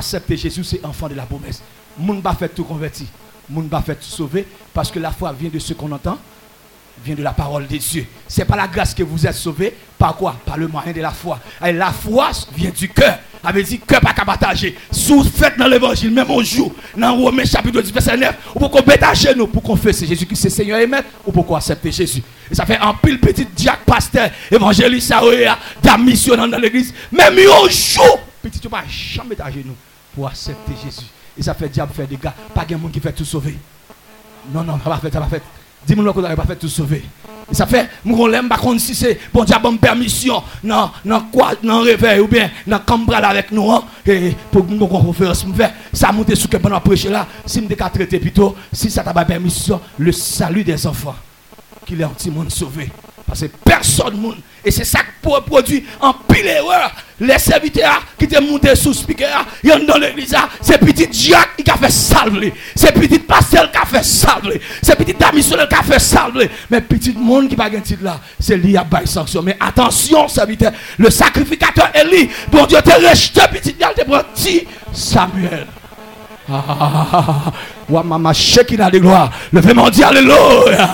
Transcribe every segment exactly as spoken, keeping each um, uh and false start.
Accepter Jésus, c'est enfant de la promesse. Moun pas fait tout converti. Moun pas fait tout sauvé. Parce que la foi vient de ce qu'on entend, vient de la parole de Dieu. Ce n'est pas la grâce que vous êtes sauvés. Par quoi? Par le moyen de la foi. Et la foi vient du cœur. Avait dit cœur pas qu'à partager. Sous fait dans l'évangile, même au jour, dans Romains chapitre dix, verset neuf, ou pour qu'on bétache nous, pour confesser Jésus-Christ, c'est Seigneur et Maître, ou pour qu'on accepte Jésus. Et ça fait un pile petit diacre, pasteur, évangéliste, dame missionnaire dans l'église. Même au jour, petit, tu ne vas jamais bétacher nous pour accepter Jésus. Et ça fait diable faire des gars. Pas de monde qui fait tout sauver. Non, non, ça va faire, ça va faire. Dis-moi qu'on n'a pas fait tout sauver. Et ça fait, mon l'aime pas contre si c'est bon Dieu bonne permission, non, non quoi, non réveil ou bien non cambral avec nous, hein, et pour nous conférence me faire, ça monter sous que pendant prêcher là, si me déca traiter plutôt, si ça t'a pas permission, le salut des enfants, qu'il est un petit monde sauvé. Parce que personne monde. Et c'est ça qui produit en pile erreur. Les serviteurs qui te monté sous speaker, ils sont dans l'église, c'est petit Jacques qui a fait salver. C'est petit pasteur qui a fait salver. C'est petit missionnaire qui a fait salver. Mais petit monde qui n'a pas de titre là, c'est lui qui a bail sanction. Mais attention, serviteur, le sacrificateur Élie, bon Dieu te rejeté petit Jacques, te prend petit Samuel. Ah, ah, ah, ah, ah. Maman, Shekinah de gloire. Levez-moi, dit alléluia.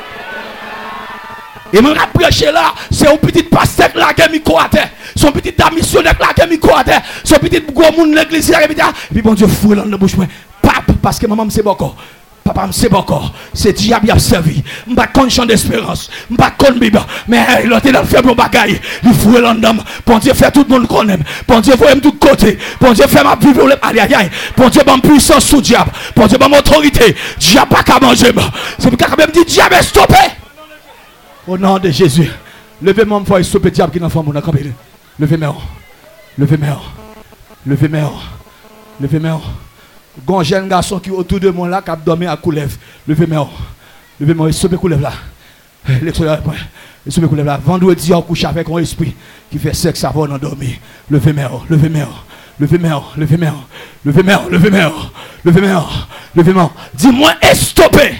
Et mon prêcher là, c'est un petit pasteur là qui est micro à terre. Son petit missionnaire là qui est micro à terre. Son petit gros monde l'église là qui est et puis bon Dieu fouille dans la bouche. Papa, parce que maman me sait beaucoup. Papa me sait beaucoup. C'est diable qui a servi. Je ne pas de champ d'espérance. Je ne pas de Bible. Mais il est dans le faible bagaille. Il fouille dans le bon Dieu fait tout le monde qu'on aime. Bon Dieu fait de tous côtés. Bon Dieu fait ma vivre. Aïe aïe aïe. Bon Dieu ma puissance sous diable. Bon Dieu ma autorité. Diable pas qu'à manger. C'est pour quand même dit diable est stoppé. Au nom de Jésus, levez-moi une fois et stopper le diable qui est dans le monde. Levez-moi. Levez-moi. Levez-moi. Levez-moi. Il y a un jeune garçon qui est autour de moi là, qui a dormi à couleuvre. Levez-moi. Levez-moi et stopper couleuvre là. L'extérieur. Stopper couleuvre là. Vendredi, on couche avec un esprit qui fait sexe avant d'endormir. Levez-moi. Levez-moi. Levez-moi. Levez-moi. Levez-moi. Levez-moi. Levez-moi. Levez-moi. Dis-moi et stopper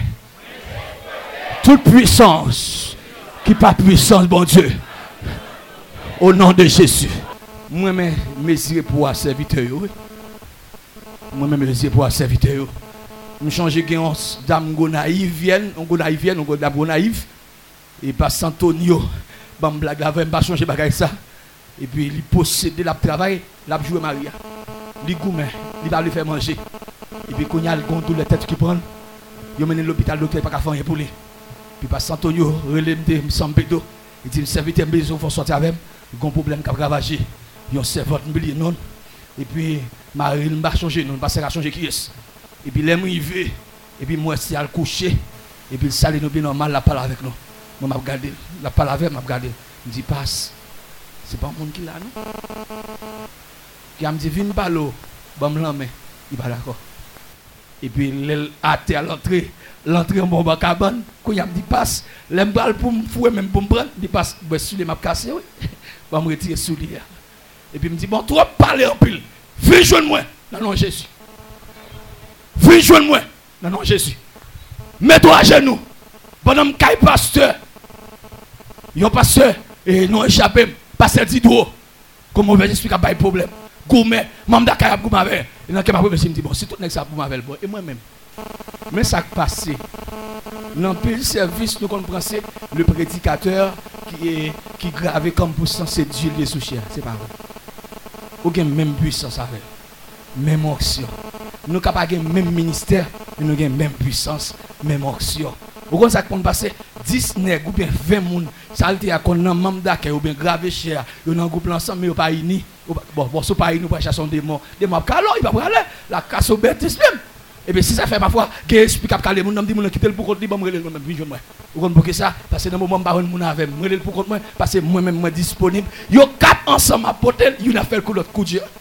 toute puissance. Qui pas puissance, bon Dieu. Au nom de Jésus. Moi-même, mesure pour un serviteur. Moi-même, mesure pour un serviteur. Je change de dame naïve, vienne, on go naïve, vienne, on go dame naïve. Et pas Santonio. Bam blague la vraie, pas changer bagaille ça. Et puis, il possède la travail, la jouer Maria. Il gourmet, il va lui faire manger. Et puis, quand il y a le gondou, la tête qui prend, il mène l'hôpital, le docteur, pas qu'à faire rien pour lui. Puis pas Antonio, relève de Sampedo, il dit serviteur besoin faut sortir avec, il y a un problème qui a ravagé, il y a un serveur qui non. Et puis Marie ne va changer non, pas ça changer qui est. Et puis l'aime arrivé, et puis moi c'est à le coucher, et puis le salut nous bien normal la parle avec nous. Moi m'a regardé, la parle avec m'a regardé, il dit passe. C'est pas un monde qui là non. Qui a me dit viens pas l'eau, bon l'homme, il va d'accord. Et puis l'elle a été à l'entrée. L'entrée en bon cabane, quand il me dit passe, l'embral pour me fouer, même pour me prendre, il passe, ben sous les m'a cassé, oui. Je vais me retirer sous lui. Et puis il me dit, bon, trop parler en pile. Viens joindre moi, non, non, Jésus. Viens joindre moi, non, non, Jésus. Mets-toi à genoux. Pendant que je pasteur, il y a un pasteur, et non échappé, pasteur dit tout. Comment on va expliquer pas de problème. Gourmet, maman d'accord avec gourmet. Et dans le me dit, bon, c'est tout ça pour ma et moi-même. Mais ça qui passe, dans le service, nous comprenons le prédicateur qui est qui gravé comme puissance, c'est Dieu les sous chers. C'est pas vrai. Aucun même puissance avec. Même action. Nous n'avons pas le même ministère, mais nous avons la même puissance, même action. Vous comprenez ça qui peut passer dix nègres ou bien vingt personnes, ça a été à qu'on a membre d'accueil ou bien gravé cher, ils ont un groupe ensemble, mais ils ne sont pas unis. Bon, bon, ce pas unis, nous pour chasser des démons. Des démons, alors il va aller, la casse au bêtises même. Et bien si ça fait parfois que explique à les gens dit mon quitter pour compte li bon me relève même vision moi. Vous comprenez pourquoi ça parce que dans moment pas mon avec me relève pour compte moi parce que moi même moi disponible. Yo quatre ensemble à porter, il a fait coup l'autre coup Dieu.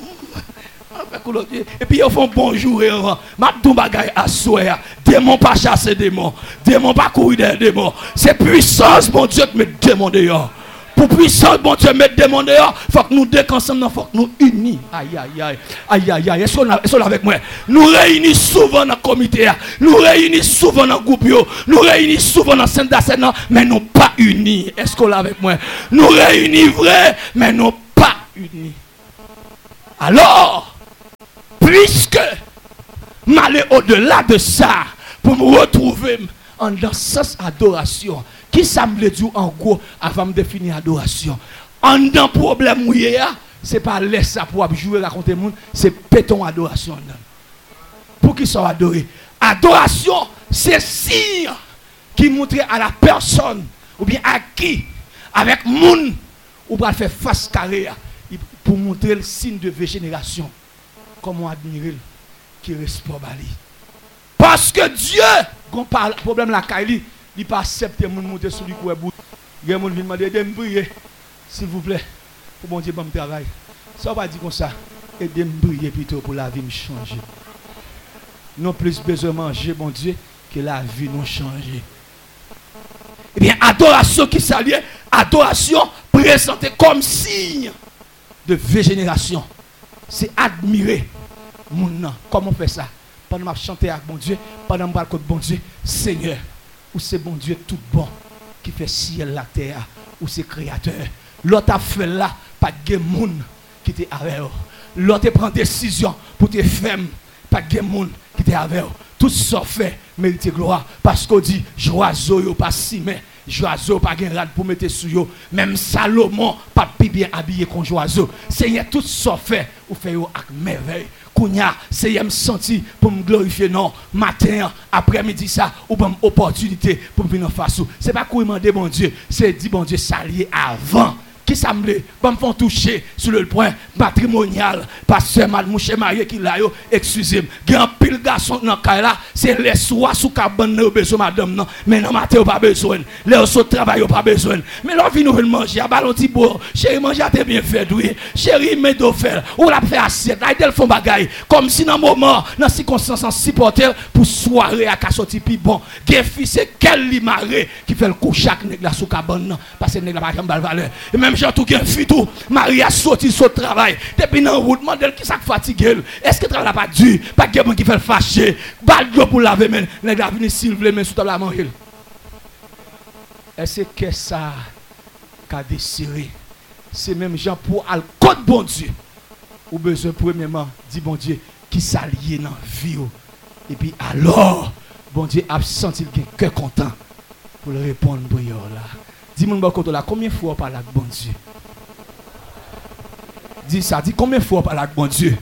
Et puis ils font bonjour et m'a tout bagaille à souhait. Démon pas chasser démon, démon pas courir des démons. C'est puissance mon Dieu qui met démon dehors. Pour puissance, bon Dieu, mettre des mondes dehors, il faut que nous deux ensemble, il faut que nous unis. Aïe, aïe, aïe, aïe, aïe, aïe. Est-ce qu'on est avec moi? Nous réunissons souvent dans le comité, nous réunissons souvent dans le groupe, nous réunissons souvent dans le centre d'assainissement, mais nous pas unis. Est-ce qu'on est avec moi? Nous réunissons vrai, mais nous pas unis. Alors, puisque m'aller au-delà de ça pour me retrouver en dans sens adoration. Qui ça me dit en gros avant de définir adoration? En dans problème où il y a, c'est pas laisser ça pour jouer raconter monde, c'est péton adoration. Pour qu'ils soient adorés. Adoration, c'est signe qui montre à la personne ou bien à qui avec monde ou va faire face carré pour montrer le signe de régénération. Comment admirer qui respecte Bali. Parce que Dieu, quand on parle problème la Kaili, il pas accepter mon monter sur lui pour bout. Il y a mon vient demander de me prier s'il vous plaît pour bon Dieu bon travail. Ça va dire comme ça, aidez me prier plutôt pour la vie me changer. Non plus besoin de manger bon Dieu que la vie nous changer. Eh bien adoration qui s'allie, adoration présentée comme signe de régénération. C'est admirer mon nom. Comment on fait ça? Pendant que je chante avec mon Dieu, pendant que je parle contre bon Dieu, Seigneur, ou c'est bon Dieu tout bon qui fait ciel la terre, ou c'est créateur. L'autre a fait là, pas de monde qui était avec eux. L'autre prend décision pour te faire, pas de monde qui était avec eux. Tout ça fait mérite gloire parce qu'on dit joiseau yo pas si mais joiseau pas gen rad pour mettre sur yo, même Salomon pas bien habillé comme joiseau. Seigneur tout ça fait ou fait yo avec merveille. Kounya, Seigneur me senti pour me glorifier non matin après-midi ça ou bonne opportunité pour venir en face. C'est pas quoi demander bon Dieu, c'est dit bon Dieu s'allier avant. Qui semblait, bon me font toucher sur le point matrimonial, pasteur Malmouche marié qui l'a yo, excusez-moi, grand pile garçon dans cas là, c'est les soirs sous cabane nous besoin madame non, mais non matin pas besoin, les autres travail pas besoin, mais l'on vient nous manger à ballon ti beau, chéri manger t'es bien fait oui, chéri met d'eau faire, ou la fait assiette, là ils font bagaille, comme si dans moment, dans circonstance supporter pour soirée à ka sorti pi bon, gen fils c'est quel li maré qui fait le coup chaque nèg la sous cabane non, parce que nèg la pas jamais valeur, et même Jean tout gen fitou, Marie a sorti son travail. Depuis dans route, modèle qui s'est fatigué. Est-ce que travail pas dur? Pas quelqu'un qui fait fâcher. Bal d'eau pour laver men. Nèg la vini s'il veut men sous table à manger. Est-ce que ça qu'a désiré? C'est même Jean pour al côté bon Dieu. Ou besoin premièrement dit bon Dieu qui s'allie dans vie. Et puis alors bon Dieu a senti le cœur content pour le répondre prière là. Dis-moi là, combien de fois on parle avec bon Dieu? Dis ça, dis combien de fois on parle avec bon Dieu?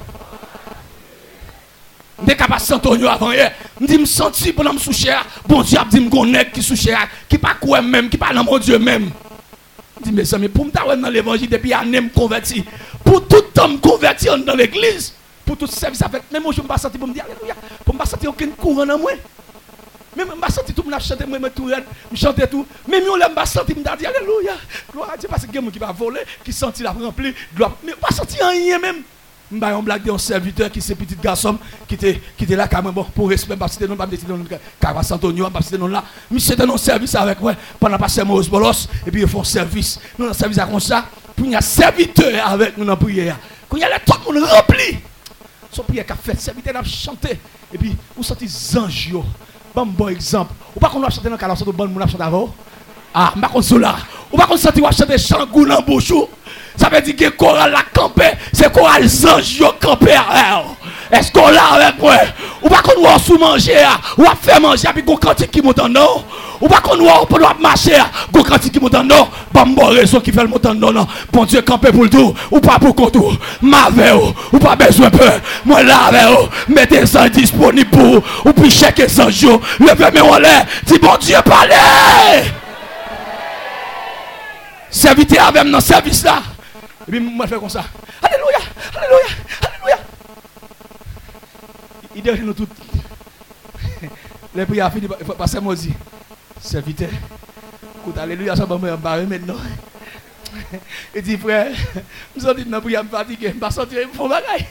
Je suis capable de sentir avant hier. Je dis me sentir pendant me soucher. Bon Dieu a dit me connaître qui soucher, qui pas quoi même, qui pas dans mon Dieu même. Je dis mes amis, pour me dans l'évangile depuis année me converti, pour tout homme converti dans l'église, pour tout service avec même moi je me pas sentir pour me dire alléluia, pour me pas sentir aucun courant dans moi. Même je me senti tout, je chante, je tout, je chante tout. Même je me senti, je me dis alléluia. Gloire à Dieu, parce que quelqu'un qui va voler, qui senti la remplie, gloire. Mais je ne senti rien même. Je me une blague d'un serviteur qui c'est petit garçon qui était qui était là quand même bon pour respect parce que non pas décider non Cavas Antonio pas citer non là. Mais c'était un service avec ouais pendant passer Mose Bolos et puis ils font service. Nous un service comme ça, puis il y a serviteur avec nous dans prière. Quand il y a tout le monde rempli. Son prière qu'a fait serviteur a chanté et puis vous sentez ange. Bon bon exemple. Ou pas qu'on va chanter dans la chanson de bon moun a chanter avant. Ah, m'a kon là. Ou pas qu'on sentir va chanter changou dans bouchou. Ça veut dire que chorale la camper, c'est chorale ange yo camper. Est-ce qu'on là avec moi? Ou pas qu'on va sous manger ou va faire manger puis gon cantique qui monte non. Ou pas qu'on va on doit marcher gon cantique qui monte non. Bon bon raison qui fait le montant non non. Bon Dieu camper pour le tout ou pas pour contour. M'avait ou pas besoin peur. Moi là avec mettez ça disponible pour ou puis checker cent jours. Levez mes en l'air. Dis bon Dieu parlez. Serviteur avec dans service là. Et puis moi je fais comme ça. Alléluia, alléluia, alléluia. Il dit nous tout. Les prières fini passer moi dit. Serviteur. Écoute alléluia ça va me embarrer maintenant. Il dit frère, nous sommes dit dans prière me fatigué, pas sortir me font bagaille.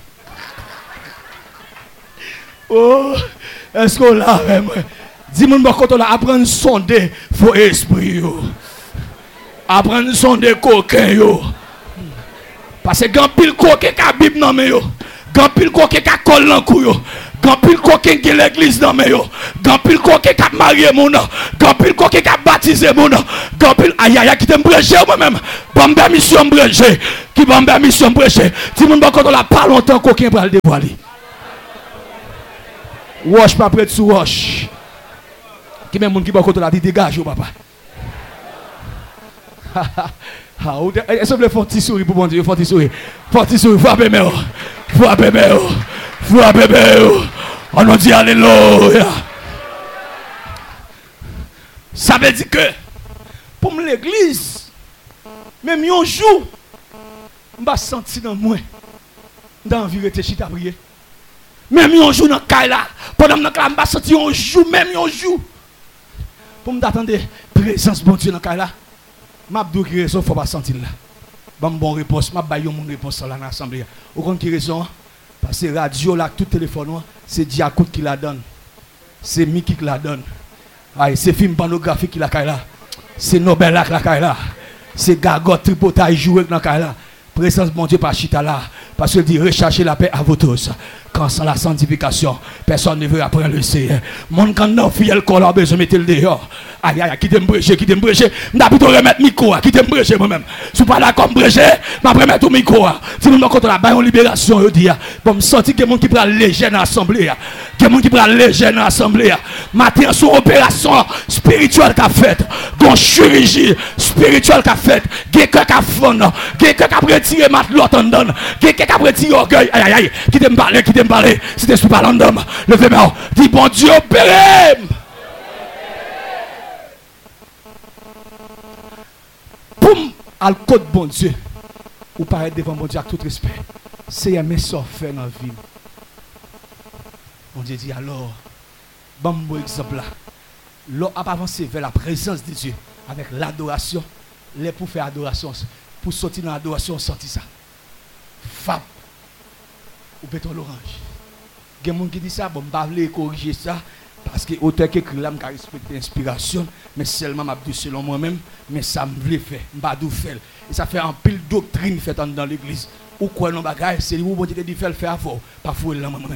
Oh, est-ce qu'on l'a avec moi? Dis-moi quand on a apprendre sonder faux esprit yo. Apprendre sonder coquin yo. Parce que quand pile coquin ka Bible nan men yo. Grand pile coquin qui colle dans cou yo. Grand pile coquin qui l'église dans mes yo. Grand pile coquin qui marié mon nom. Grand pile coquin qui baptisé mon nom. Grand pile aïe aïe qui t'aime prêcher moi-même. Bamba mission prêcher. Qui bamba mission prêcher. Si mon bon quand on la pas longtemps coquin pour le dévoiler. Wash pas près de sous wash. Qui même mon qui bon quand on la dit dégage papa. Est-ce que vous voulez faire un petit sourire pour mon Dieu? Faire un petit sourire. Faire un petit sourire. Faut bébé. Faut bébé. Faut bébé. On nous dit alléluia. Ça veut dire que pour l'église, même un jour, je me sens dans moi. Dans l'envie de chita prier. Même un jour dans le cas là. Pendant que je me sens un jour, même un jour. Pour me attendre la présence de Dieu dans le cas là. Je qui raison, il ne faut pas sentir là. Bon, bonne réponse, je vais une réponse là dans l'assemblée. Vous comprenez qui raison? Parce que radio là, tout téléphone, c'est Diakout qui la donne. C'est Mickey qui la donne. C'est film pornographique qui la caille là. C'est Nobel là qui la caille là. C'est Gagot Tripotaille joué dans la caille là. Présence bon Dieu par chita là. Parce qu'il dit recherchez la paix à vous tous. Quand sans la sanctification, personne ne veut apprendre le Seigneur. Mon quand non fiel qu'on a besoin de mettre le dehors. Aïe aïe, qui t'aime prêcher, qui t'aime prêcher. Je plutôt remettre micro, qui t'aime prêcher moi-même. Si pas là comme prêcher, je vais remettre au micro. Si nous contre la baille en libération, je dis, bon, me sentir que mon qui prend léger dans l'assemblée. Que mon qui prend léger dans l'assemblée. Matin, son opération spirituelle qu'a faite. Gon chirurgie spirituelle qu'a faite. Quelqu'un qui a fond, quelqu'un qui a retiré matelas en donne. Quelqu'un qui a retiré orgueil. Aïe aïe aïe, qui t'aime parler, qui t'aime parler. Si t'es sous parlant d'homme, levez-moi. Dis bon Dieu, opérez. Poum, à le code bon Dieu. Ou paraître devant mon Dieu avec tout respect. C'est un message fait dans la vie. Mon Dieu dit alors, bon exemple là. L'on a avancé vers la présence de Dieu avec l'adoration. Les pour faire adoration, pour sortir dans l'adoration, sortir ça. Femme, ou béton l'orange. Il y a des gens qui disent ça, bon, je ne vais pas corriger ça. Parce que l'auteur qui écrit là, je respecte l'inspiration, mais seulement je selon moi-même, mais ça me voulait faire, je ne vais pas faire. Et ça fait un pile doctrine faite dans l'église. Ou quoi, non, bagaille, c'est lui qui dit faire le faire avant, pas fouer là moi-même.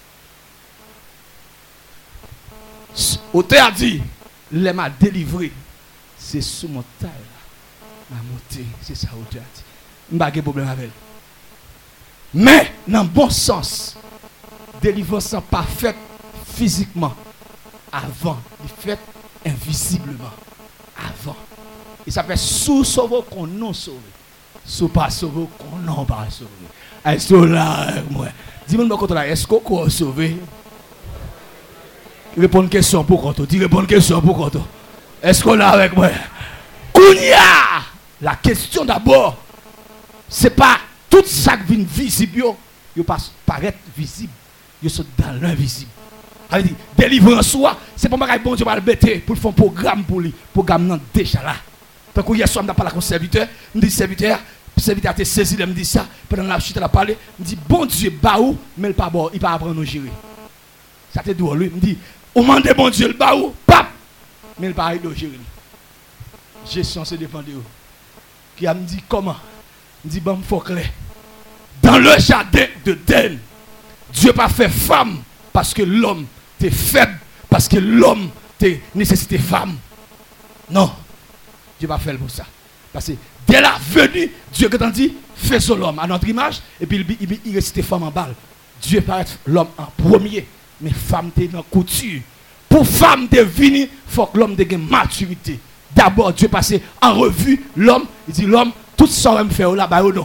L'auteur a dit, il m'a délivré, c'est sous mon taille là, m'a monté, c'est ça l'auteur a dit. Je n'ai pas de problème avec elle. Mais, dans le bon sens, délivrance pas faite physiquement. Avant, il fait invisiblement. Avant. Et ça fait sous sauver qu'on non sauvé. Sous pas sauvé qu'on non pas sauvé. Est-ce que là, moi, dis-moi quand là, est-ce qu'on a sauvé? Réponds une question pour quand dis réponds une question pour quand est-ce qu'on là avec moi? Kounia! La question d'abord, c'est pas tout ça qui vient visible, il passe paraître visible, il sont dans l'invisible. Elle dit, délivrance soi, c'est pas mal bon Dieu va le bêter pour faire un programme pour lui. Programme non déjà là. Tant que hier soir, je parle avec un serviteur, je dis serviteur, le serviteur a saisi, il me dit ça, pendant la chute, il a parlé, il me dit, bon Dieu, baou, mais il pas bon, il pas apprendre à nous gérer. Ça te doit lui, il me dit, au moment de bon Dieu, le baou, pap, mais il pas apprendre à nous gérer. Gestion se défendre. Qui a me dit comment? Il me dit, bon, il faut clair. Dans le jardin de Den, Dieu pas fait femme parce que l'homme est faible, parce que l'homme te nécessité femme. Non, Dieu va faire pour ça. Parce que dès la venue, Dieu qui t'a dit, faisons l'homme à notre image, et puis il, il, il récite femme en balle. Dieu paraît l'homme en premier, mais femme t'es dans couture. Pour femme de venir, il faut que l'homme ait une maturité. D'abord, Dieu passe en revue l'homme, il dit l'homme, tout ça va me faire là-bas ou non.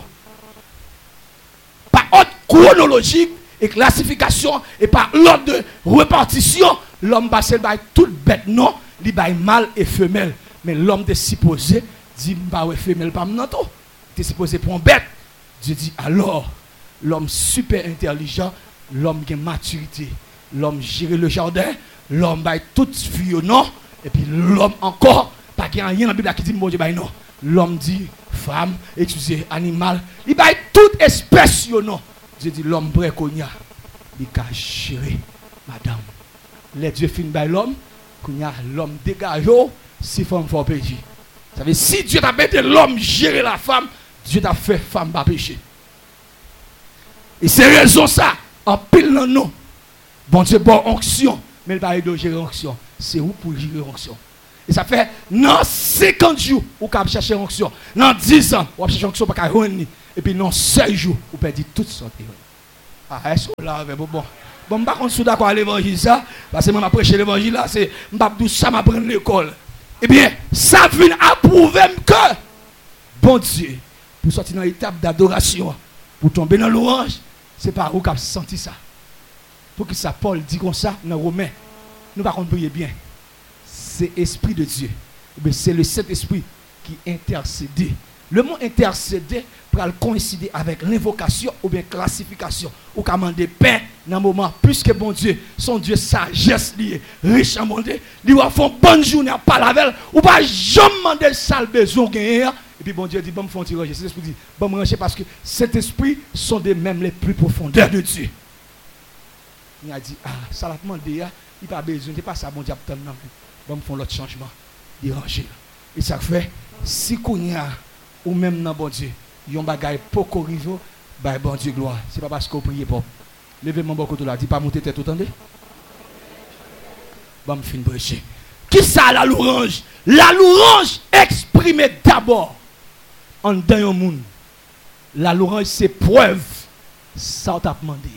Par ordre chronologique, et classification et par l'ordre de répartition, l'homme passe par toute bête non, il bail mâle et femelle. Mais l'homme est supposé dit bah ouais femelle pas non tout. Il est supposé pour une bête. Dieu dit alors l'homme super intelligent, l'homme qui a maturité, l'homme gère le jardin, l'homme bail toute vie non et puis l'homme encore pas qu'il y a rien dans la Bible qui dit bon Dieu bail non. L'homme dit femme, étudier animal, il bail toute espèce non. Dieu dit l'homme prêt qu'on y a, il a géré, madame. Les dieux finissent par l'homme, qu'on y a l'homme dégage, si femme faut pécher. Ça veut dire si Dieu t'a fait l'homme gérer la femme, Dieu t'a fait femme pas pécher. Et c'est raison ça, en pile dans nous. Bon Dieu, bon onction, mais il parle de gérer onction. C'est où pour gérer onction? Et ça fait, dans cinquante jours, vous pouvez chercher onction. Dans dix ans, vous pouvez chercher onction pour qu'il et puis dans seize jours, vous pouvez dire toutes sortes. Ah, est-ce que là, bon, bon. Bon, je ne suis pas d'accord avec l'évangile, ça, parce que je prêché l'évangile, là, c'est, je ne suis pas prendre l'école. Eh bien, ça vient approuver que, bon Dieu, pour sortir dans l'étape d'adoration, pour tomber dans l'orange, c'est pas vous qui avez senti ça. Pour que ça, Paul dit comme ça, dans Romains, nous ne pouvons pas prier bien. C'est l'Esprit de Dieu. Eh c'est le Saint-Esprit qui intercède. Le mot intercéder pour coïncider avec l'invocation ou bien classification. Ou commander pain dans un moment, puisque bon Dieu, son Dieu sagesse lié, riche en monde, il va faire une bonne journée à parler avec elle, ou pas jamais demander ça le besoin gagner. Et puis bon Dieu dit, bon, me faire ranger. Cet esprit dit, bon, me ranger parce que cet esprit sont des mêmes les plus profondeurs de Dieu. Il a dit, ah, ça l'a demandé, il n'y a pas besoin, c'est pas ça, bon Dieu, non plus. Bon, me faire l'autre changement, il ranger. Et ça fait, si qu'on y a, ou même dans bon Dieu, yon bagay poko rivo, bah bon Dieu gloire. C'est pas parce qu'on prie pas. Levez mon bon côté là, dis pas monter tête, entendez? Bon, me fin prêcher. Qui ça la louange? La louange exprime d'abord en dans un monde. La louange c'est preuve ça t'a demandé.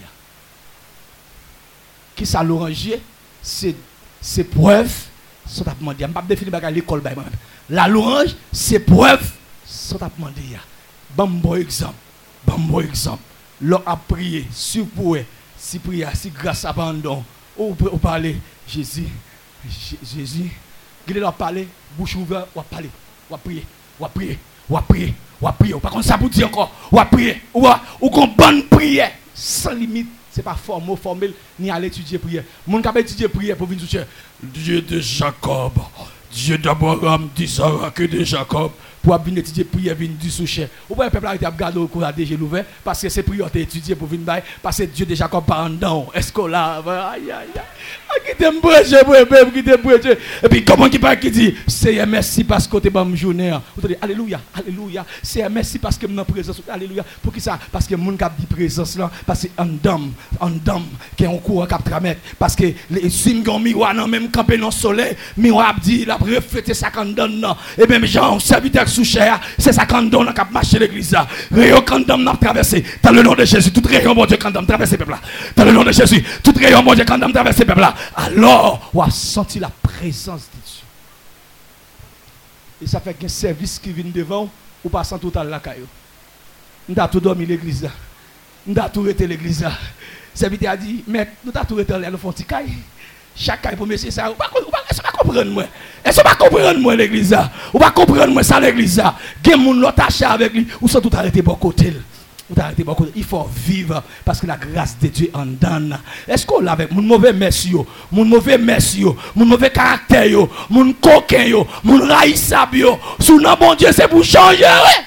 Qui ça louange? C'est c'est preuve ça t'a demandé. Je pas définir bagay l'école ba moi. La louange c'est preuve ça t'a demandé. Bon bon exemple. Bon bon exemple. L'on a prié, si vous pouvez, si prière, si grâce à abandon, ou vous parlez, Jésus, Jésus, vous a parlé, bouche ouverte, ou parler, ou prier, ou prier, ou prier, ou prier. Par contre, ça vous dit encore, ou prier, ou ou qu'on bonne prière, sans limite, c'est pas formel, formel, ni à l'étudier prière. Mon qui a étudié prière pour venir toucher Dieu de Jacob, Dieu d'Abraham, d'Isaac et de Jacob. Pour venir étudier prière, venir du souche. Ou pas le peuple a été regardé au cours de déjà l'ouvert parce que c'est prière à étudier pour venir bailler parce que Dieu de Jacob par en dedans. Est-ce que là, aïe aïe aïe, qui t'aime prêcher pour le qui t'aime prêcher. Et puis comment qui parle qui dit, c'est merci parce que tu es bon journée. Vous dites alléluia, alléluia. C'est merci parce que je suis en présence. Alléluia. Pour qui ça? Parce que mon cap dit présence là, parce que en dame, en dame qui est en cours cap tramettre parce que les signes miroir non même camper dans le soleil, miroir dit la refléter ça quand donne non. Et même Jean serviteur sous cher, c'est ça quand on a marché l'église là. Rayon quand on a traversé. Dans le nom de Jésus, tout rayon bon Dieu quand on a traversé peuple là. Dans le nom de Jésus, tout rayon bon Dieu quand on a traversé peuple là. Alors, on a senti la présence de Dieu. Et ça fait qu'un service qui vient devant, ou pas sans total la caillou. On a tout dormi l'église là. On a tout arrêté l'église là. Serviteur a dit, mais nous avons tout arrêté là, nous font petit caille. Chaque caille pour monsieur ça, ou pas comprendre moi. Est-ce que pas comprendre moi l'église là? Ou pas comprendre moi ça l'église là? Gen moun l'attaché avec lui, ou sont tout arrêté bon côté. Ou arrêté bon côté. Il faut vivre parce que la grâce de Dieu en donne. Est-ce qu'on l'a avec mon mauvais merci yo, mon mauvais merci yo, mon mauvais caractère yo, mon coquin yo, mon raïsab yo, sous nom bon Dieu c'est pour changer.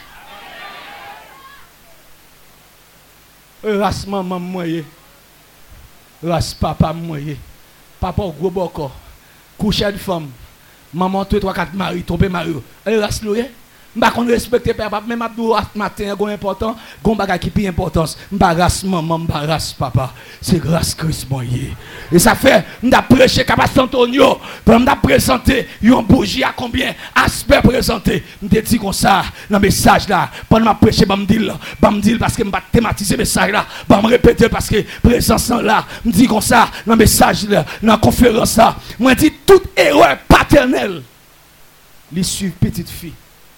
Race maman moye. Race papa moye. Papa gros boko. Coucher de femme. Maman deux trois quatre mari tombé mari. Elle race loye. M'pa qu'on respecte papa même abdou matin gon important, gon bagay qui plus importance. M'pa race maman, m'pa race papa. C'est grâce Christ moye. Et ça fait m'ta prêcher capable Antonio, pour m'ta présenter yon bougie à combien aspect présenté. M'te dit comme ça dans message là, pendant m'a prêcher ba m'dil, ba m'dil parce que m'pa thématiser message là, ba me répéter parce que présence là, m'dit comme ça dans message là, dans conférence là. Moi dit toute erreur paternelle les suivre petite fille.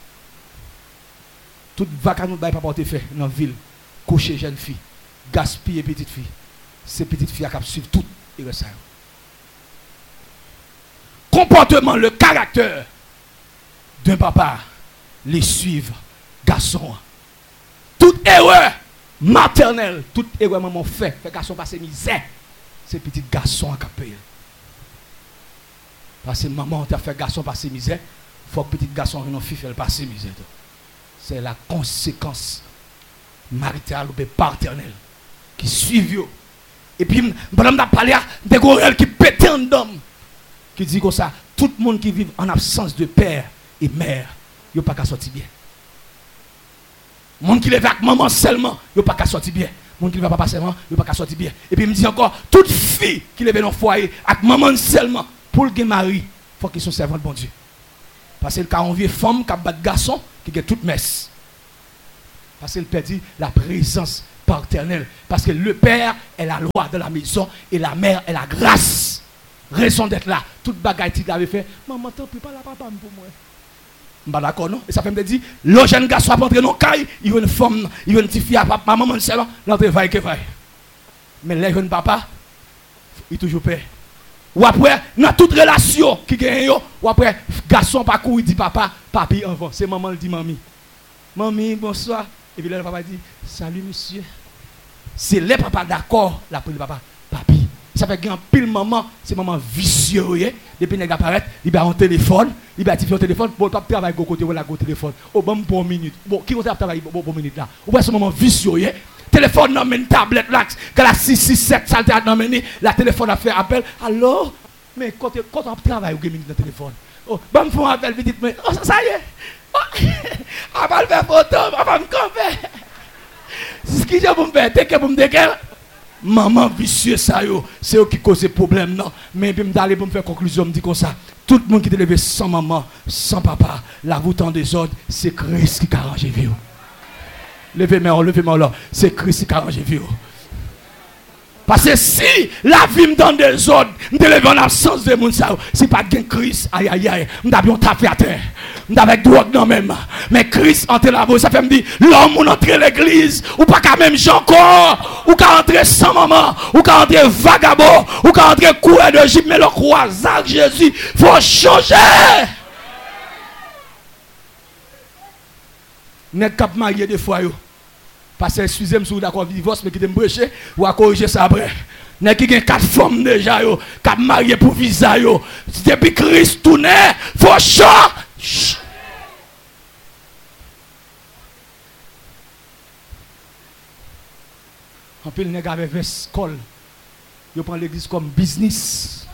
Toute vacances nous pas porter fait dans la ville, coucher jeune fille, gaspiller petite fille. Ces petites filles qui suivent tout et ça. Comportement, le caractère d'un papa, les suivre garçon. Toute erreur maternelle, toute erreur maman fait, fait garçon passer misère. C'est petit garçon qui paye. Parce que maman t'a fait garçon passer misère, faut que petit garçon non fille fait passer misère. C'est la conséquence maritale ou paternelle qui suit. Et puis, pendant que je parle, des gorelles qui pètent en d'homme, qui dit comme ça, tout le monde qui vit en absence de père et mère, il n'y a pas qu'à sortir bien. Le monde qui lève avec maman seulement, il n'y a pas qu'à sortir bien. Mon qui ne va pas passer, il va pas sortir bien. Et puis il me dit encore, toute fille qui lève dans le foyer, avec maman seulement, pour le mari, il faut qu'ils soient servants de bon Dieu. Parce que quand on vient femme qui bat garçon, qui a toute messe. Parce qu'elle perdit la présence paternelle. Parce que le père est la loi de la maison et la mère est la grâce. Raison d'être là. Toute bagaille qu'il avait fait, maman, t'en prie pas la papa pour moi. Je suis d'accord, non? Et ça fait me dire, le jeune garçon va entrer dans le caille, il veut une femme, il veut une petite fille à papa, maman, c'est là, l'entrée va et va. Mais les jeunes papa, il toujours père. Ou après, dans toute relation qui gagne, ou après, garçon pas courir, il dit papa, papi, enfant. C'est maman, il dit mamie. Mamie, bonsoir. Et puis là, le papa dit, salut monsieur. C'est les papas d'accord, la pour le papa, papi. Ça fait qu'un pile maman, c'est maman vicieux. Depuis qu'il apparaît, il va en téléphone, il va activer le téléphone, pour le papa travailler au côté, voilà, au téléphone. Au bon pour une minute. Bon, qui va travailler pour une minute là? Ou bien ce maman vicieux. Téléphone dans une tablette là, que la six six sept, ça dans la téléphone a fait appel. Alors, mais quand on travaille au gaming dans le téléphone, oh, bon, faut un appel, vite, mais, oh, ça y est. Oh, on va le faire photo, on va me camper. C'est ce que j'ai pour me faire, t'es que pour me dire maman vicieux ça yo, c'est eux qui causent problème non, mais puis m'aller pour me faire conclusion, me dit comme ça, tout le monde qui est élevé sans maman, sans papa, la route en désordre, c'est Christ qui arrange vie. Levez-moi, levez-moi là, c'est Christ qui arrange vie. Parce que si la vie me donne des ordres, je me lève en absence de mon sao, si pas de Christ, aïe aïe aïe, je me tapé à terre, je avec drogue non même. Mais Christ entre la voix, ça fait me dire, l'homme ou entre l'église, ou pas quand même Jean corps, ou qu'à entrer sans maman, ou qu'à entrer vagabond, ou qu'à entrer coureur de Jésus, mais le croisage Jésus, faut changer. N'est cap marié des fois yo. Parce que excusez-moi si vous d'accord divorce mais qui te brêcher ou à corriger ça après. N'est qui gagne quatre femmes déjà yo, quatre mariés pour visa yo. Depuis Christ tourné, faut changer. En pile nèg avec veste col. Yo prend l'église comme business.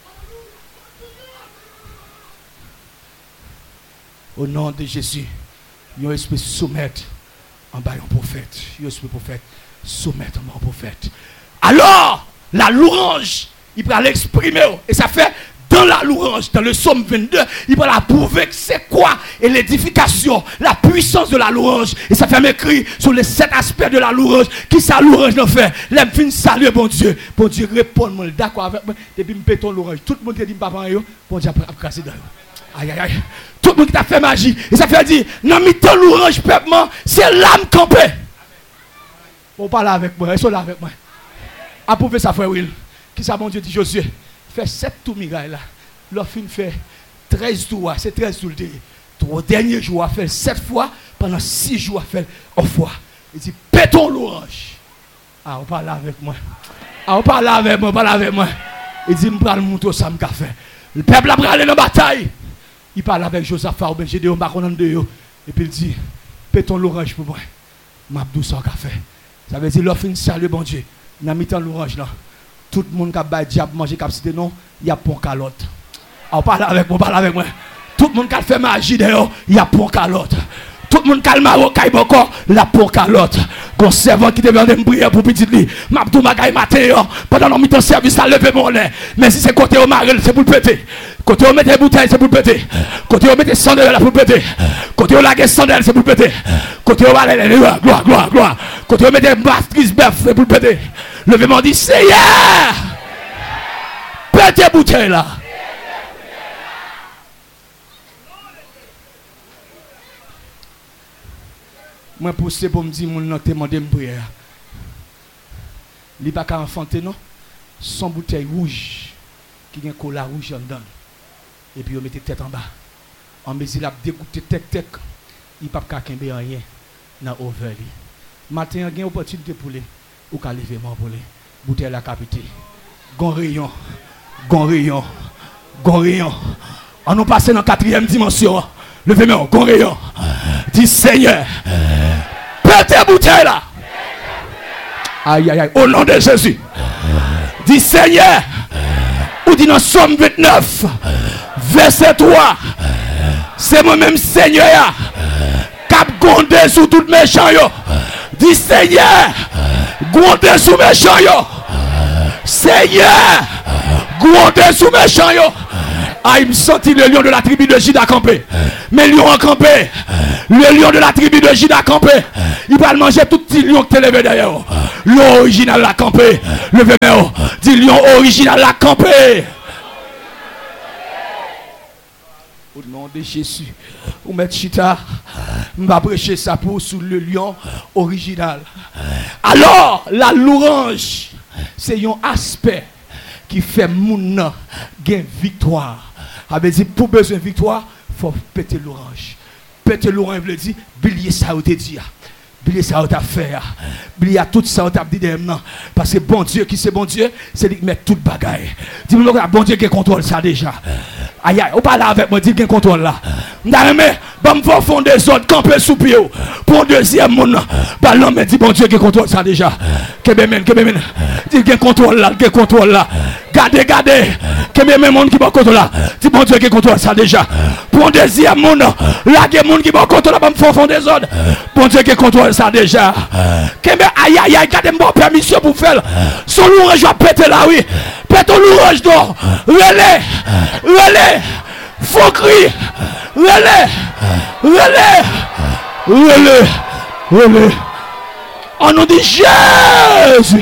Au nom de Jésus, yo esprit soumettre en bas un prophète, yo esprit prophète, soumettre en bas un prophète. Alors, la louange, il peut l'exprimer et ça fait dans la louange, dans le psaume vingt-deux, il peut la prouver que c'est quoi et l'édification, la puissance de la louange. Et ça fait m'écrire sur les sept aspects de la louange. Qui ça louange nous fait? L'aime fin saluer bon Dieu. Bon Dieu répond, moi d'accord avec moi. Depuis me péton louange, tout le monde qui dit papa yo, bon Dieu a crassé dans. Aïe aïe aïe. Tout le monde qui t'a fait magie. Et ça fait dire, non mais ton louange peuple, c'est l'âme campée. On parle avec moi, ils sont là avec moi. Approuvé ça frère Will. Qui ça mon Dieu dit Josué? Fait sept tours mirailles là. Leur fin fait treize tours, c'est treize tours. Au dernier jour, a fait sept fois, pendant six jours, a fait une fois. Il dit, pétons l'orange. Ah, on parle avec moi. Ah, on parle avec moi, on parle avec moi. Il dit, je prends le mouton, ça me fait. Le peuple a pris aller dans la bataille. Il parle avec Josaphat, ou bien Gédéon, Baron de yo. Et puis il dit, pétons l'orange pour moi. M'abdou ça café. Ça veut dire, l'offre une salut, bon Dieu. N'a mis dans l'orange là. Tout le monde qui a baillé diable manger capacité non, il y a pont calotte. On parle avec moi, parle avec moi. Tout le monde qui a fait magie dehors, il y a pont calotte. Tout le monde qui a le maro caille boko, la pont calotte. Gon servant qui devait me prier pour petit lit. M'abdou magay matin pendant nos mi-temps service à lever mon lait. Mais si c'est côté au marel, c'est pour le péter. Côté au mettre bouteille, c'est pour le péter. Côté au mettre sandales, c'est pour le péter. Côté au laguer sandales, c'est pour le péter. Côté au aller gloire gloire gloire. Côté au mettre matrice bœuf, c'est pour le péter. Levez-moi dit Seigneur. Pétez bouteille là. Moi poussé pour me dire mon nom demander me prière. Il pas qu'à enfanter non. Son bouteille rouge qui a un cola rouge en dedans. Et puis on mettait tête en bas. En mais il a dégoûté tec tec. Il pas qu'à kembe rien dans over li. Matin a une opportunité pour lui ou qu'à lever mon pour lui. Bouteille la capité. Gon rayon. Gon rayon. Gon rayon. On nous passe dans la quatrième dimension. Levez-moi, gon rayon. Dis Seigneur. Pétez bouteille là. Aïe aïe aïe. Au nom de Jésus. Dis Seigneur. Ou dit dans Somme vingt-neuf. Verset trois. C'est moi-même Seigneur. Cap gondé sous tout méchant yo. Dis Seigneur. Gonde sous méchant yo. Seigneur. Gonde sous méchant yo. Ah, il me sentit le lion de la tribu de Juda camper. Mais le lion a campé. Le lion de la tribu de Juda campé. Il va manger tout petit lion qui est levé derrière. Lion original l'a campé. Levez moi. Dit lion original l'a campé. Au nom de Jésus. Ou mettre chita. On va prêcher ça pour sous le lion original. Alors, la louange, c'est un aspect qui fait mon gain victoire. Avait dit pour besoin de victoire, il faut péter l'orange. Péter l'orange veut dire bilier ça ou te dire. Bilier ça ou t'a fait. Bilier tout ça ou t'a dit maintenant. Parce que bon Dieu qui c'est bon Dieu, c'est lui qui met toute bagaille. Dis-moi bon Dieu qui contrôle ça déjà. Aïe aïe, on parle avec moi, dit qu'il contrôle là. M'damé, bon me fond des autres camper sous pied pour deuxième monde. Ballon mais dit bon Dieu qui contrôle ça déjà. Kebemen, kebemen. Dit qu'il contrôle là, qu'il contrôle là. Gardez, gardez. Kebemen monde qui bon contrôle là. Dit bon Dieu qui contrôle ça déjà. Pour deuxième monde, là il y a monde qui bon contrôle là, me fond des autres. Bon Dieu qui contrôle ça déjà. Kebemen aïe aïe aïe, gardez moi permission pour faire. Son louange va péter là oui. Pète louange d'or. Relais. Relais. Faut crier. Relais. Relais. Relais. Relais. On nous dit Jésus.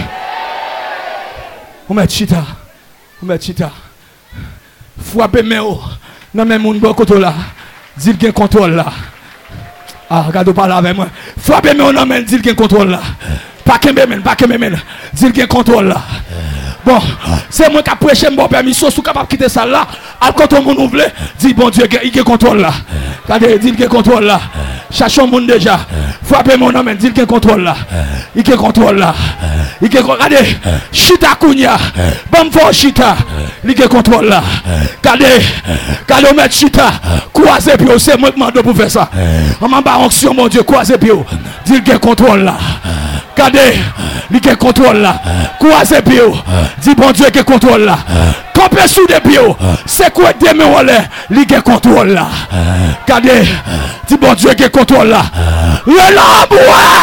On met chita. On met chita. Frappez mes hauts. Non mais mon bon côté là. Dis qu'il y a contrôle là. Ah, regarde pas là avec moi. Frappez mes hauts non mais dis qu'il y a contrôle là. Pas que même, pas que même. Dis qu'il y a contrôle là. Bon, c'est moi qui a prêché mon permission, si vous capable de quitter ça là, à contre mon ouvre, dis bon Dieu, il y a contrôle là. Regardez, dis qu'il y a contrôle là. Cherchons mon déjà. Frappez mon homme, dis qu'il y a contrôle là. Il y a contrôle là. Il y a contrôle. Regardez, chita kounya. Bon, faut chita. Il y a contrôle là. Regardez, regardez, on met chita. Croisez puis c'est moi qui m'a pour faire ça. On m'a pas onction, mon Dieu, croisez puis dis qu'il y a contrôle là. Regardez, il y a contrôle là. Croisez puis dis bon Dieu qui contrôle là. Campez sous des pieds. C'est quoi demain on l'air? Il qui contrôle là. Regardez. Dis bon Dieu qui contrôle là. Le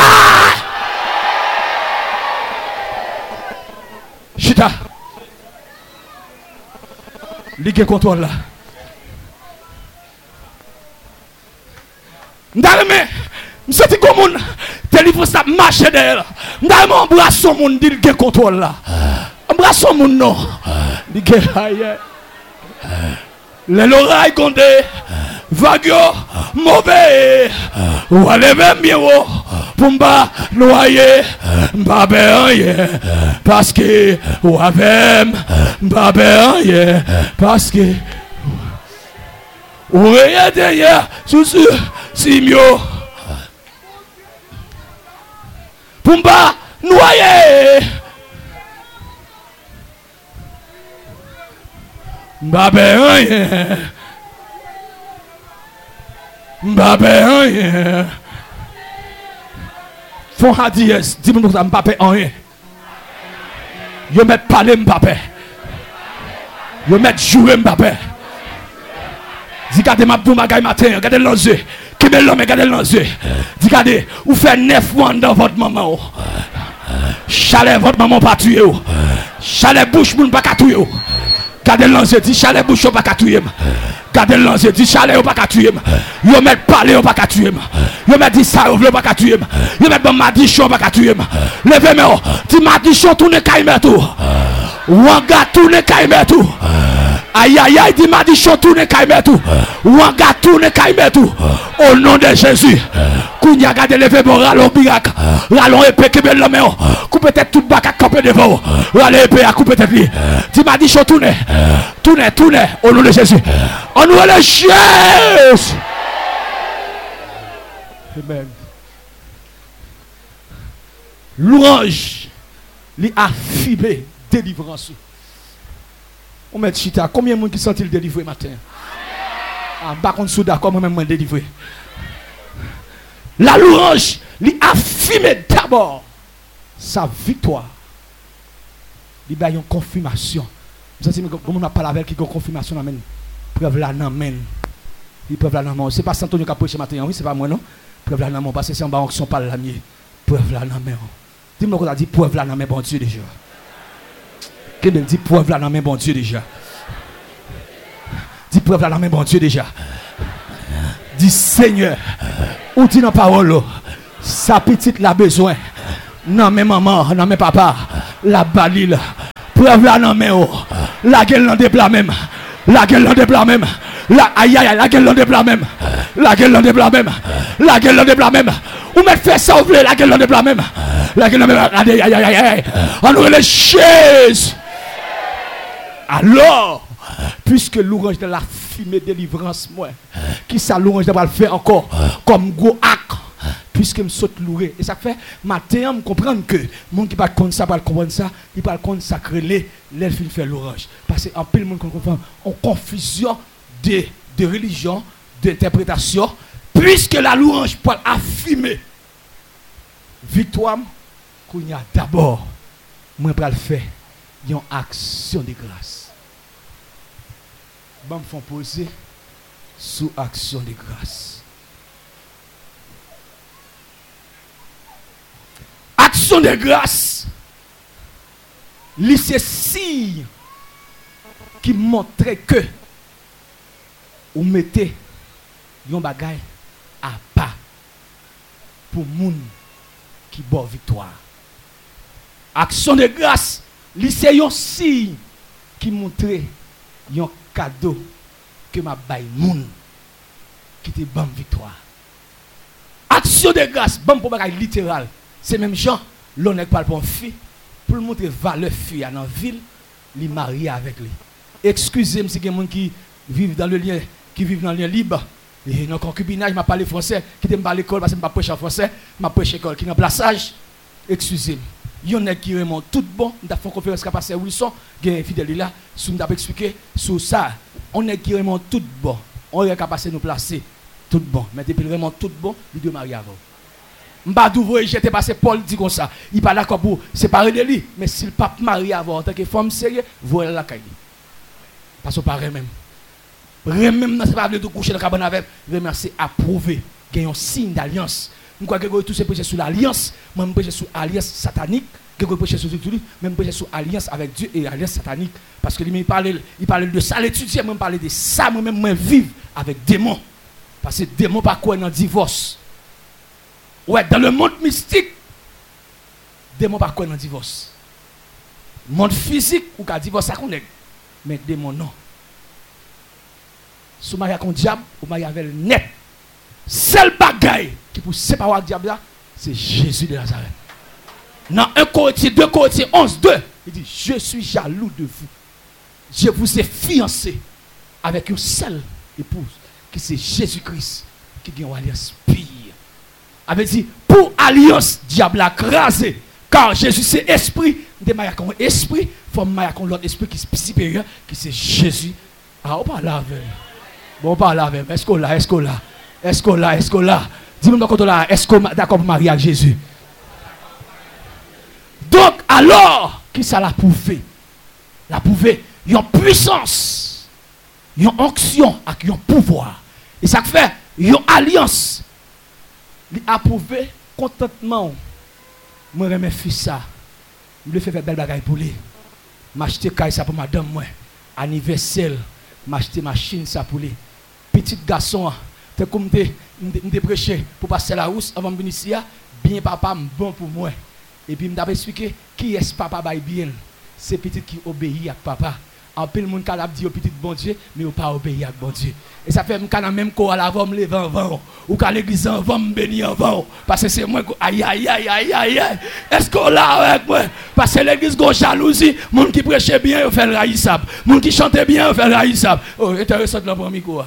Chita. Il qui contrôle là. Ndalme. M'senti comme moun. Téléphone ça marche derrière. Ndalme embrasse son monde dit qui contrôle là. Embrasse mon nom. Les l'oreille condé. Vague mauvais. Ou allez bien pour m'ba noyer. M'ba bien. Parce que ou avec m'ba bien. Parce que ou rien derrière. Sous si mieux. Pour m'ba noyer. M'babé rien. M'babé rien. Font hadies, dis-moi que m'babé rien. Yo met parler m'babé. Yo met jouer m'babé. Dis regardez ma boum bagaille matin, regardez les yeux. Qui met l'homme, regardez les yeux. Dis regardez, vous faites neuf mois dans votre maman. Chalet votre maman pas tuer. Chalet bouche moun pas tuer. Gardez l'ange dit chalet bouche pas qu'à tuer. Gardez l'ange dit chalet pas qu'à tuer. Yo met parler pas qu'à tuer. Yo met dit ça pas qu'à tuer. Yo met bon madichon pas qu'à tuer. Levez-moi, dit madichon tourne caïme tout. Wanga tourne caïme tout. Aïe aïe aïe, dit madichon tourne caïme tout. Wanga tourne caïme tout. Au nom de Jésus. Kounya gade levé bon ralon birak. Ralon épée que belle l'homme. Coupe tête toute bac à camper devant. Ralon épée à couper tête lui. Dit madichon tourne. Tourne, tourne au nom de Jésus. On nous le Jésus. Amen. Louange. Li affibé délivrance. On met chita. Combien de monde qui sont-ils délivrés matin? Ah, par contre, sous d'accord, moi-même, moi délivré. La louange, lui affirme d'abord sa victoire. Il y a une confirmation. Vous savez, comme on a parlé avec qui a une confirmation, amen. Preuve là, amen. Il preuve là, non. C'est pas Santonio qui a prêché matin, oui, c'est pas moi, non. Preuve là, non, parce que c'est en bas, on parle la mienne. Preuve là, amen. Dis-moi qu'on a dit preuve là dans mes bon Dieu déjà. Qui me dit preuve là dans mes bon Dieu déjà. Dis preuve là dans mes bon Dieu déjà. Dis Seigneur, ou dit dans parole, sa petite l'a besoin. Non mais maman, non mais papa, la balile. Preuve là dans mes oh. La gueule n'en dépla même. La gueule n'en dépla même. La aïe aïe la gueule n'en dépla même. La gueule n'en dépla même. La gueule n'en dépla même. Ou me fait ça ouvrir la gueule n'en dépla même. La gueule n'en dépla même. Aïe aïe aïe aïe. On ouvre les chaises. Alors, puisque l'orange de la fumée délivrance, moi, qui ça l'orange de le faire encore comme gros acte, puisque me saute louer. Et ça fait, matin, me comprendre que, monde qui parle comme ça, parle comprendre ça, il parle comme sacré, l'elfe fait l'orange. Parce qu'en pile, monde comprend, en confusion de, de religion, d'interprétation, puisque la louange peut affirmer victoire, qu'on y a d'abord, moi, je vais le faire, une action de grâce. Bon, me font poser sous action de grâce. Action de grâce, c'est signe qui montrait que vous mettez un bagage à pas pour moun qui boit victoire. Action de grâce, c'est un signe qui montrait un cadeau que ma baille moun qui te bonne victoire. Action de grâce, bon pour bagage littéral. C'est même gens, l'on parle pour une fille, pour montrer valeur fille dans la ville, il marie avec lui. Excusez-moi si il y a des gens qui vivent dans le lien, qui vivent dans le lien libre, et dans le concubinage, je parle français, qui ne pas l'école parce que je ne prêche en français, je prêche l'école, qui est en plaçage. Excusez-moi. Il y en a qui remontent tout bon, nous avons fait une conférence qui a passé à Wilson, qui est fidèle là, nous avons expliqué sur ça. On est qui remontent tout bon, on est capable de nous placer tout bon, mais depuis vraiment tout bon, il doit marier avant. Mbadou voye j'étais passé Paul dit comme ça. Il pas d'accord pour séparer de lui, mais s'il pas marié avant en tant que femme sérieuse, voye la caille. Parce que pas même. Même non c'est pas de coucher dans cabane avec, vraiment c'est approuvé, qu'il y a un signe d'alliance. Nous crois que tout c'est prêcher sur l'alliance, moi je prêcher sur alliance satanique, que je prêcher sur tout, même prêcher sur alliance avec Dieu et alliance satanique parce que lui il parle il parle de ça l'étudier, moi parler de ça moi même moi vivre avec démons. Parce que démons pas quoi dans divorce. Ouais, dans le monde mystique, démon pas quoi dans le divorce. Monde physique, ou qu'à divorce, ça connaît. Mais démon non. Si vous mariez avec un diable, vous mariez avec le net. Seul bagaille qui peut séparer le diable là, c'est Jésus de Nazareth. Dans un Corinthiens, deux Corinthiens onze, deux, il dit, je suis jaloux de vous. Je vous ai fiancé avec une seule épouse, qui c'est Jésus-Christ, qui a une alliance pire. Avait dit pour alliance diable a crasé car Jésus c'est esprit de mariage avec esprit faut marier avec l'autre esprit qui est supérieur qui c'est Jésus. Ah on parle avec bon on parle avec est-ce qu'on là est-ce qu'on là est-ce qu'on là est-ce qu'on là dis-moi quand on là est-ce qu'on d'accord pour marier avec Jésus. Donc alors qui ça l'a prouvé l'a prouvé une puissance une onction avec un pouvoir et ça fait une alliance. Il a approuvé contentement. Moi, je me fils ça. Je fais faire belle bagaille pour lui. M'acheter caille ça pour madame moi. Anniversaire, m'acheter machine ça pour lui. Petit garçon, t'es comme t'es m'te prêcher pour passer la route avant de venir ici, bien papa bon pour moi. Et puis m't'a expliqué qui est papa bail bien. C'est petit qui obéit à papa. En peu le monde qui a dit au petit bon Dieu, mais au pas obéir à bon Dieu. Et ça fait que même quand à la va me lever avant, ou qu'à l'église avant me bénir avant, parce que c'est moi qui aïe aïe aïe aïe aïe aïe. Est-ce qu'on l'a avec moi? Parce que l'église go jalousie, monde qui prêchait bien, il fait le raïsable. Monde qui chantait bien, il fait le raïsable. Oh, intéressant de la première quoi.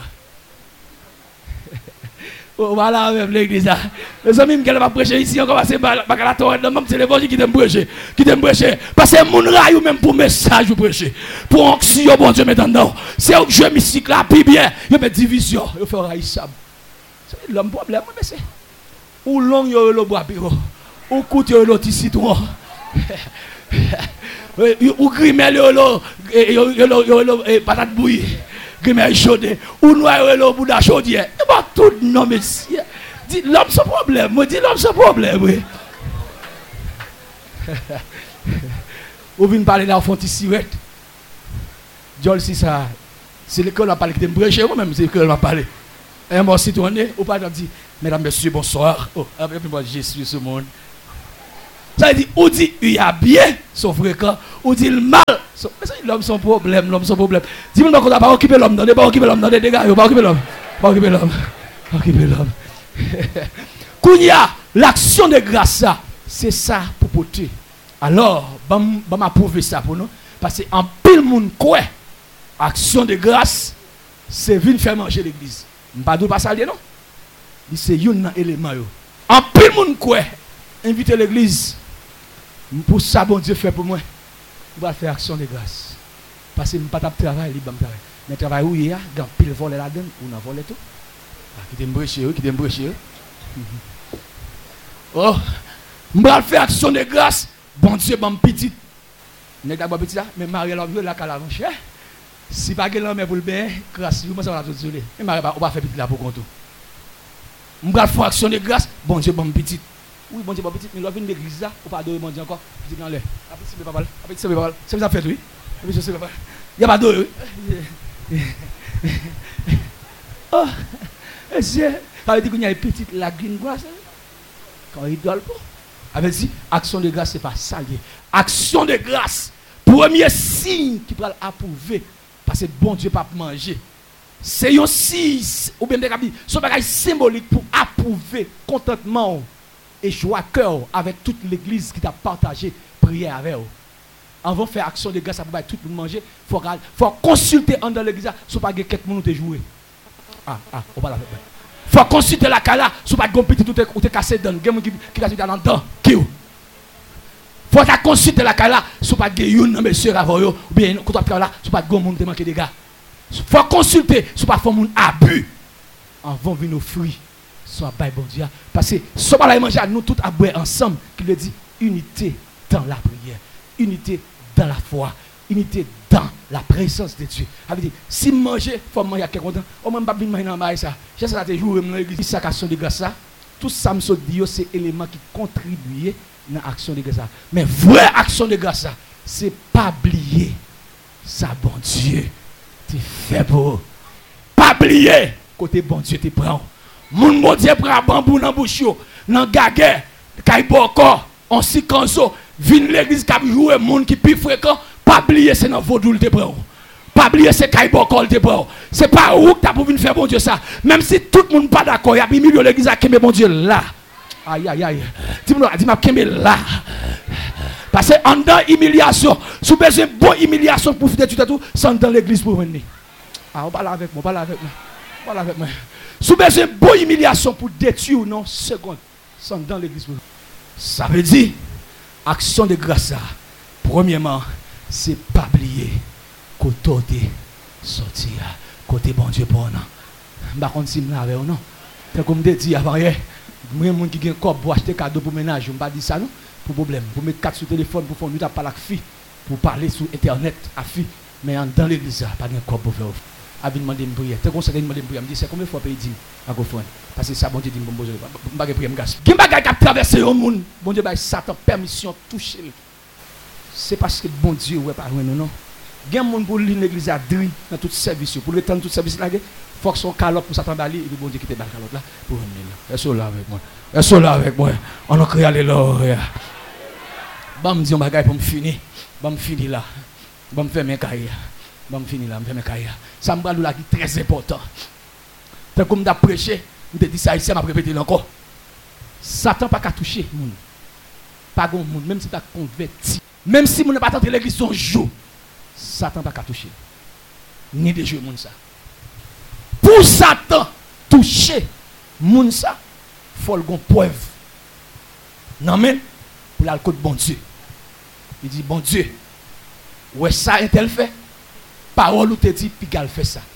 Oh, voilà, même l'église. Les amis qui va prêcher ici, on va passer par la torrente, même c'est l'évangile qui t'aime prêcher. Qui t'aime prêcher. Parce que mon rail, même pour message, vous prêchez. Pour onction, bon Dieu, maintenant. C'est un jeu mystique là, puis bien. Il y a division. Il fait un raïsable. C'est l'homme problème, mais c'est. Ou long, il y a le bois, ou coûte, il y a le petit citron. Ou grimel, il y a le patate bouillie. Grimel chaude, ou noir le bouddha chaudier. Et pas tout non monsieur. Dis l'homme sans problème, moi dis l'homme sans problème oui. Ou vient parler là au fond de cigarette. Jol si ça. C'est l'école a parlé qui te branché ou même c'est l'école m'a parlé. Et moi citoyen ou pas dit mesdames messieurs bonsoir. Oh, avec moi Jésus ce monde. Ça dit ou dit il y a bien son fréquent ou dit le mal. So, l'homme son problème, l'homme son problème. Dis-moi qu'on n'a pas occupé l'homme, non, pas occupé l'homme, non, des dégâts, pas occupé l'homme, pas occupé l'homme, pas occupé l'homme. Kounya, l'action de grâce ça, c'est ça pour porter. Alors, bam bam approuver ça pour nous parce que en pile monde quoi action de grâce c'est venir faire manger l'église. Pas d'où pas ça non. C'est un élément yo. En pile monde quoi inviter l'église pour ça bon Dieu fait pour moi. On va faire action de grâce. Parce que je ne pas travail libre travail. Mais travail où il y a dans pile voler là-dedans ou dans voler tout. Qui t'aime brûcher, qui t'aime brûcher. Oh, je vais faire action de grâce. Bon Dieu, bon petit. N'est d'abord petit là, mais Marie l'a vu là qu'à la cher. Si pas que l'homme pour le bien, grâce, vous ça va tout désolé. Mais Marie on va faire petit là pour compte. Je vais faire action de grâce. Bon Dieu, bon petit. Oui, bon Dieu, bon petit, mais l'on vient de l'église là, ou pas de bon Dieu encore. Petit dans l'air. Après c'est pas mal. Après c'est pas mal. C'est ça fait oui. Après c'est pas mal. Il y a pas de oui. Oh, c'est ça veut dire qu'il y a une petite lagune grâce. Quand il doit le pour. Avec dit action de grâce c'est pas ça lié. Action de grâce, premier signe qui va approuver parce que bon Dieu pas manger. C'est un signe ou bien des cabis, son bagage symbolique pour approuver contentement et joie cœur avec toute l'église qui t'a partagé prière avec eux. Avant de faire action de grâce pour tout le monde manger, il faut, faut consulter dans l'église si pas quelqu'un qui te jouer. Ah, ah, on va la faire. Il faut consulter la cala si pas petit ou te cassé dans le qui qui cassé dans dedans. Qui ou? Faut ta consulter la cala si pas une monsieur avant yo ou bien quand tu là si pas gon monde te manquer des gars. Faut consulter si pas font monde abus avant venir offrir soit bail bon Dieu parce que soit pas la manger nous tous à boire ensemble qui le dit unité dans la prière, unité dans la foi, unité dans la présence de Dieu. Ça veut dire si manger faut manger à quelqu'un on même pas venir manger dans bail ça. J'ai ça te jour dans l'église ça action de grâce ça. Tout ça me dit c'est élément qui contribue dans action de grâce. Mais vraie action de grâce c'est pas oublier ça bon Dieu tu fais beau. Pas oublier côté bon Dieu te prend. Mon bon Dieu prend bambou dans bouche yo, dans gaguet, kay boko, on si kanzo, vinn l'église k'ap jouer monde qui plus fréquent, pas oublier c'est dans vaudou te prend. Pas oublier c'est kay boko te prend. C'est pas où t'as pour venir faire bon Dieu ça. Même si tout le monde pas d'accord, y a bi milieu l'église a kembe bon Dieu là. Aïe aïe aïe. Dis-moi, dis-moi kembe là. Parce que en dans humiliation, sous besoin bon humiliation pour faire tout tout, sans dans l'église pour venir. Ah, on parle avec moi, parle avec moi. Parle avec moi. Sous besoin bon humiliation pour détruire non seconde, sans dans l'église pour. Ça veut dire action de grâce. Premièrement, c'est pas oublier côté sortir côté bon Dieu pour non. Par contre si me lave ou non. C'est comme te dit avant hier, moi monde qui gagne corps pour acheter cadeau pour ménage, on pas dire ça non. Pour problème, pour mettre quatre sur téléphone pour faire nous pas la fille, pour parler sur internet à fille, mais dans l'église pas de corps pour faire. A bien demandé une prière. T'es conseillé demander une prière. Me dit c'est combien de fois payer dix à GoFundMe parce que ça bon Dieu dit bon besoin pas prière me gaspiller. Qui bagay qui a traversé au monde, bon Dieu bail Satan permission toucher. C'est parce que bon Dieu ouais pas loin non. Gen monde pour l'église à dri dans tout service pour le temps tout service là, faut que son calotte pour Satan bali et puis bon Dieu quitter bal calotte là pour venir là. Est-ce là avec moi? Est-ce là avec moi? On a créé alléluia. Bon me dit on bagay pour me finir. Bon me finir là. Bon me faire mes carrières. Bon, je finis là, je vais me cailler. Ça me parle là qui est très important. Tant comme tu as prêché, je te dis ça ici, je vais répéter encore. Satan n'a pas toucher le monde. Pas de monde, même si tu as converti. Même si tu n'as pas tenté l'église son jour, Satan n'a pas toucher. Ni de jouer le monde ça. Pour Satan toucher le monde ça, il faut une preuve. Non mais, pour la côte bon Dieu. Il dit, bon Dieu, ouais ça un tel fait. Parole ou te dit, puis qu'elle fait ça.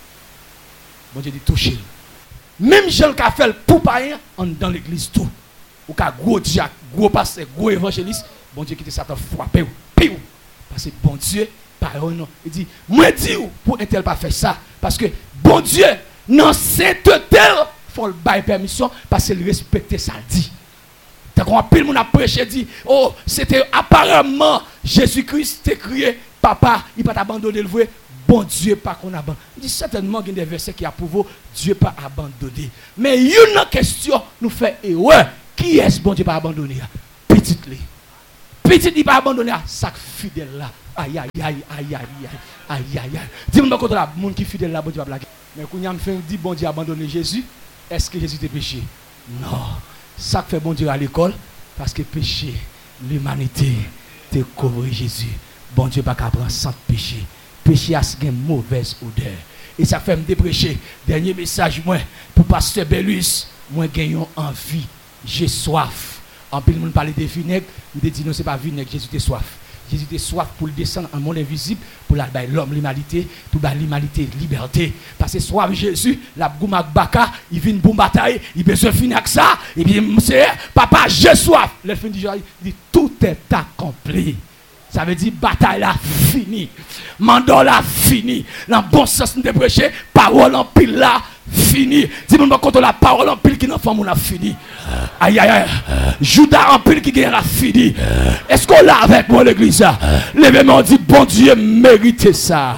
Bon Dieu dit, touchez-le. Même Jean qui a fait pour païen, on dans l'église tout. Ou qu'a gros diacre, gros pasteur, gros évangéliste, bon Dieu qui te Satan frappé ou piou. Parce que bon Dieu, parole non. Il dit, moi dis ou pour un tel pas faire ça. Parce que bon Dieu, non sainteté, il faut le bail permission parce qu'il respecte ça dit. T'as qu'on pile mon a prêché dit oh c'était apparemment Jésus-Christ t'a crié papa, il pas t'abandonner le vrai. Bon Dieu pas qu'on abandonne. Il dit certainement qu'il y a des versets qui approuvent Dieu pas abandonné. Mais une question nous fait erreur. Qui est-ce bon Dieu pas abandonné? Petite li. Petite li pas abandonné ça fidèle là. Aïe aïe aïe aïe aïe aïe aïe aïe. Dis-moi contre la monde qui fidèle là bon Dieu pas blaguer. Mais quand on fait dit bon Dieu abandonné Jésus, est-ce que Jésus t'a péché? Non. Ça fait bon Dieu à l'école parce que péché l'humanité te couvre Jésus. Bon Dieu pas qu'à prendre sans péché. Péché a une mauvaise odeur. Et ça fait me déprécher. Dernier message moi pour pasteur Bellus, moi gagnons envie, j'ai soif. En plus, nous parler de vinaigre, nous dit non, c'est pas vinaigre, Jésus a soif. Jésus a soif pour le descendre en monde invisible, pour la l'homme l'humanité, pour la l'humanité liberté. Parce que soif Jésus, la goumak baka, il vient pour bataille, il besoin finir avec ça. Et puis, monsieur, papa, j'ai soif. Le fin du jour, il dit tout est accompli. Ça veut dire bataille là fini. Mandat là fini. Dans bon sens nous prêcher, parole en pile là fini. Dis-moi quand la parole en pile qui dans femme on a fini. Aïe aïe aïe. Judas en pile qui gagne la fini. Est-ce qu'on l'a avec moi l'église? Levez-moi dit bon Dieu mérite ça.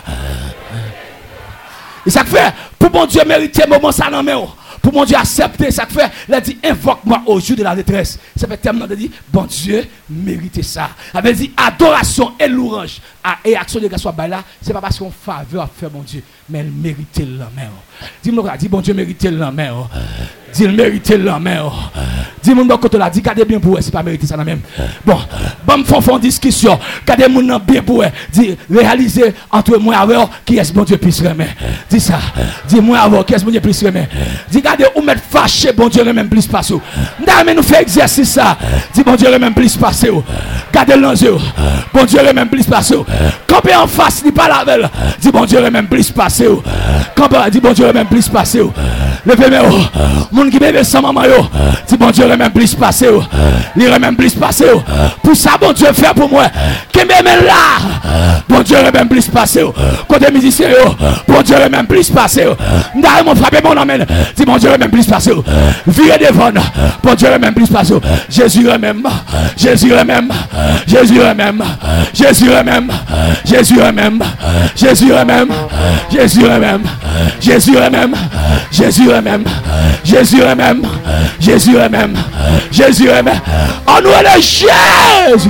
Et ça fait pour bon Dieu mériter moment ça non mais pour mon Dieu accepter, ça fait, il a dit invoque-moi au jour de la détresse. Ça fait tellement de dire, bon Dieu, méritez ça. Il avait dit adoration et louange et action de grâce soit là, c'est pas parce qu'on faveur à faire mon Dieu, mais elle mérite la main. Dis-moi, dis bon Dieu, méritez la main. Dis mériter la main. Dis-moi quand on l'a dit, gardez bien pour eux, c'est pas mériter ça même. Bon, bon, me font discussion, gardez mon bien pour eux. Dis réaliser entre moi et eux qui est bon Dieu plus remettre. Dis ça. Dis-moi avant qui est bon Dieu plus remettre. Dis gardez ou mettre fâché, bon Dieu même plus passer. Mais nous fait exercice ça. Dis bon Dieu même plus passer. Gardez l'enjeu. Bon Dieu même plus passer. Campez en face, dis pas la belle. Dis bon Dieu même plus passer. Campez, dis bon Dieu même plus passer. Levez-moi. Moun qui bébé sans maman yo. Dis bon Dieu même plus passer. Il même plus passer. Pour ça bon Dieu fait pour moi. Qui même là. Bon Dieu même plus passer. Côté musicien yo. Bon Dieu même plus passer. D'ailleurs mon frappé mon amène. Dis bon Dieu même plus passer. Virez devant. Bon Dieu même plus passer. Jésus même. Jésus même. Jésus même. Jésus même. Jésus même. Jésus même. Jésus même. Jésus même. Jésus même. Jésus même. Jésus même. Jésus même. On nous est Jésus.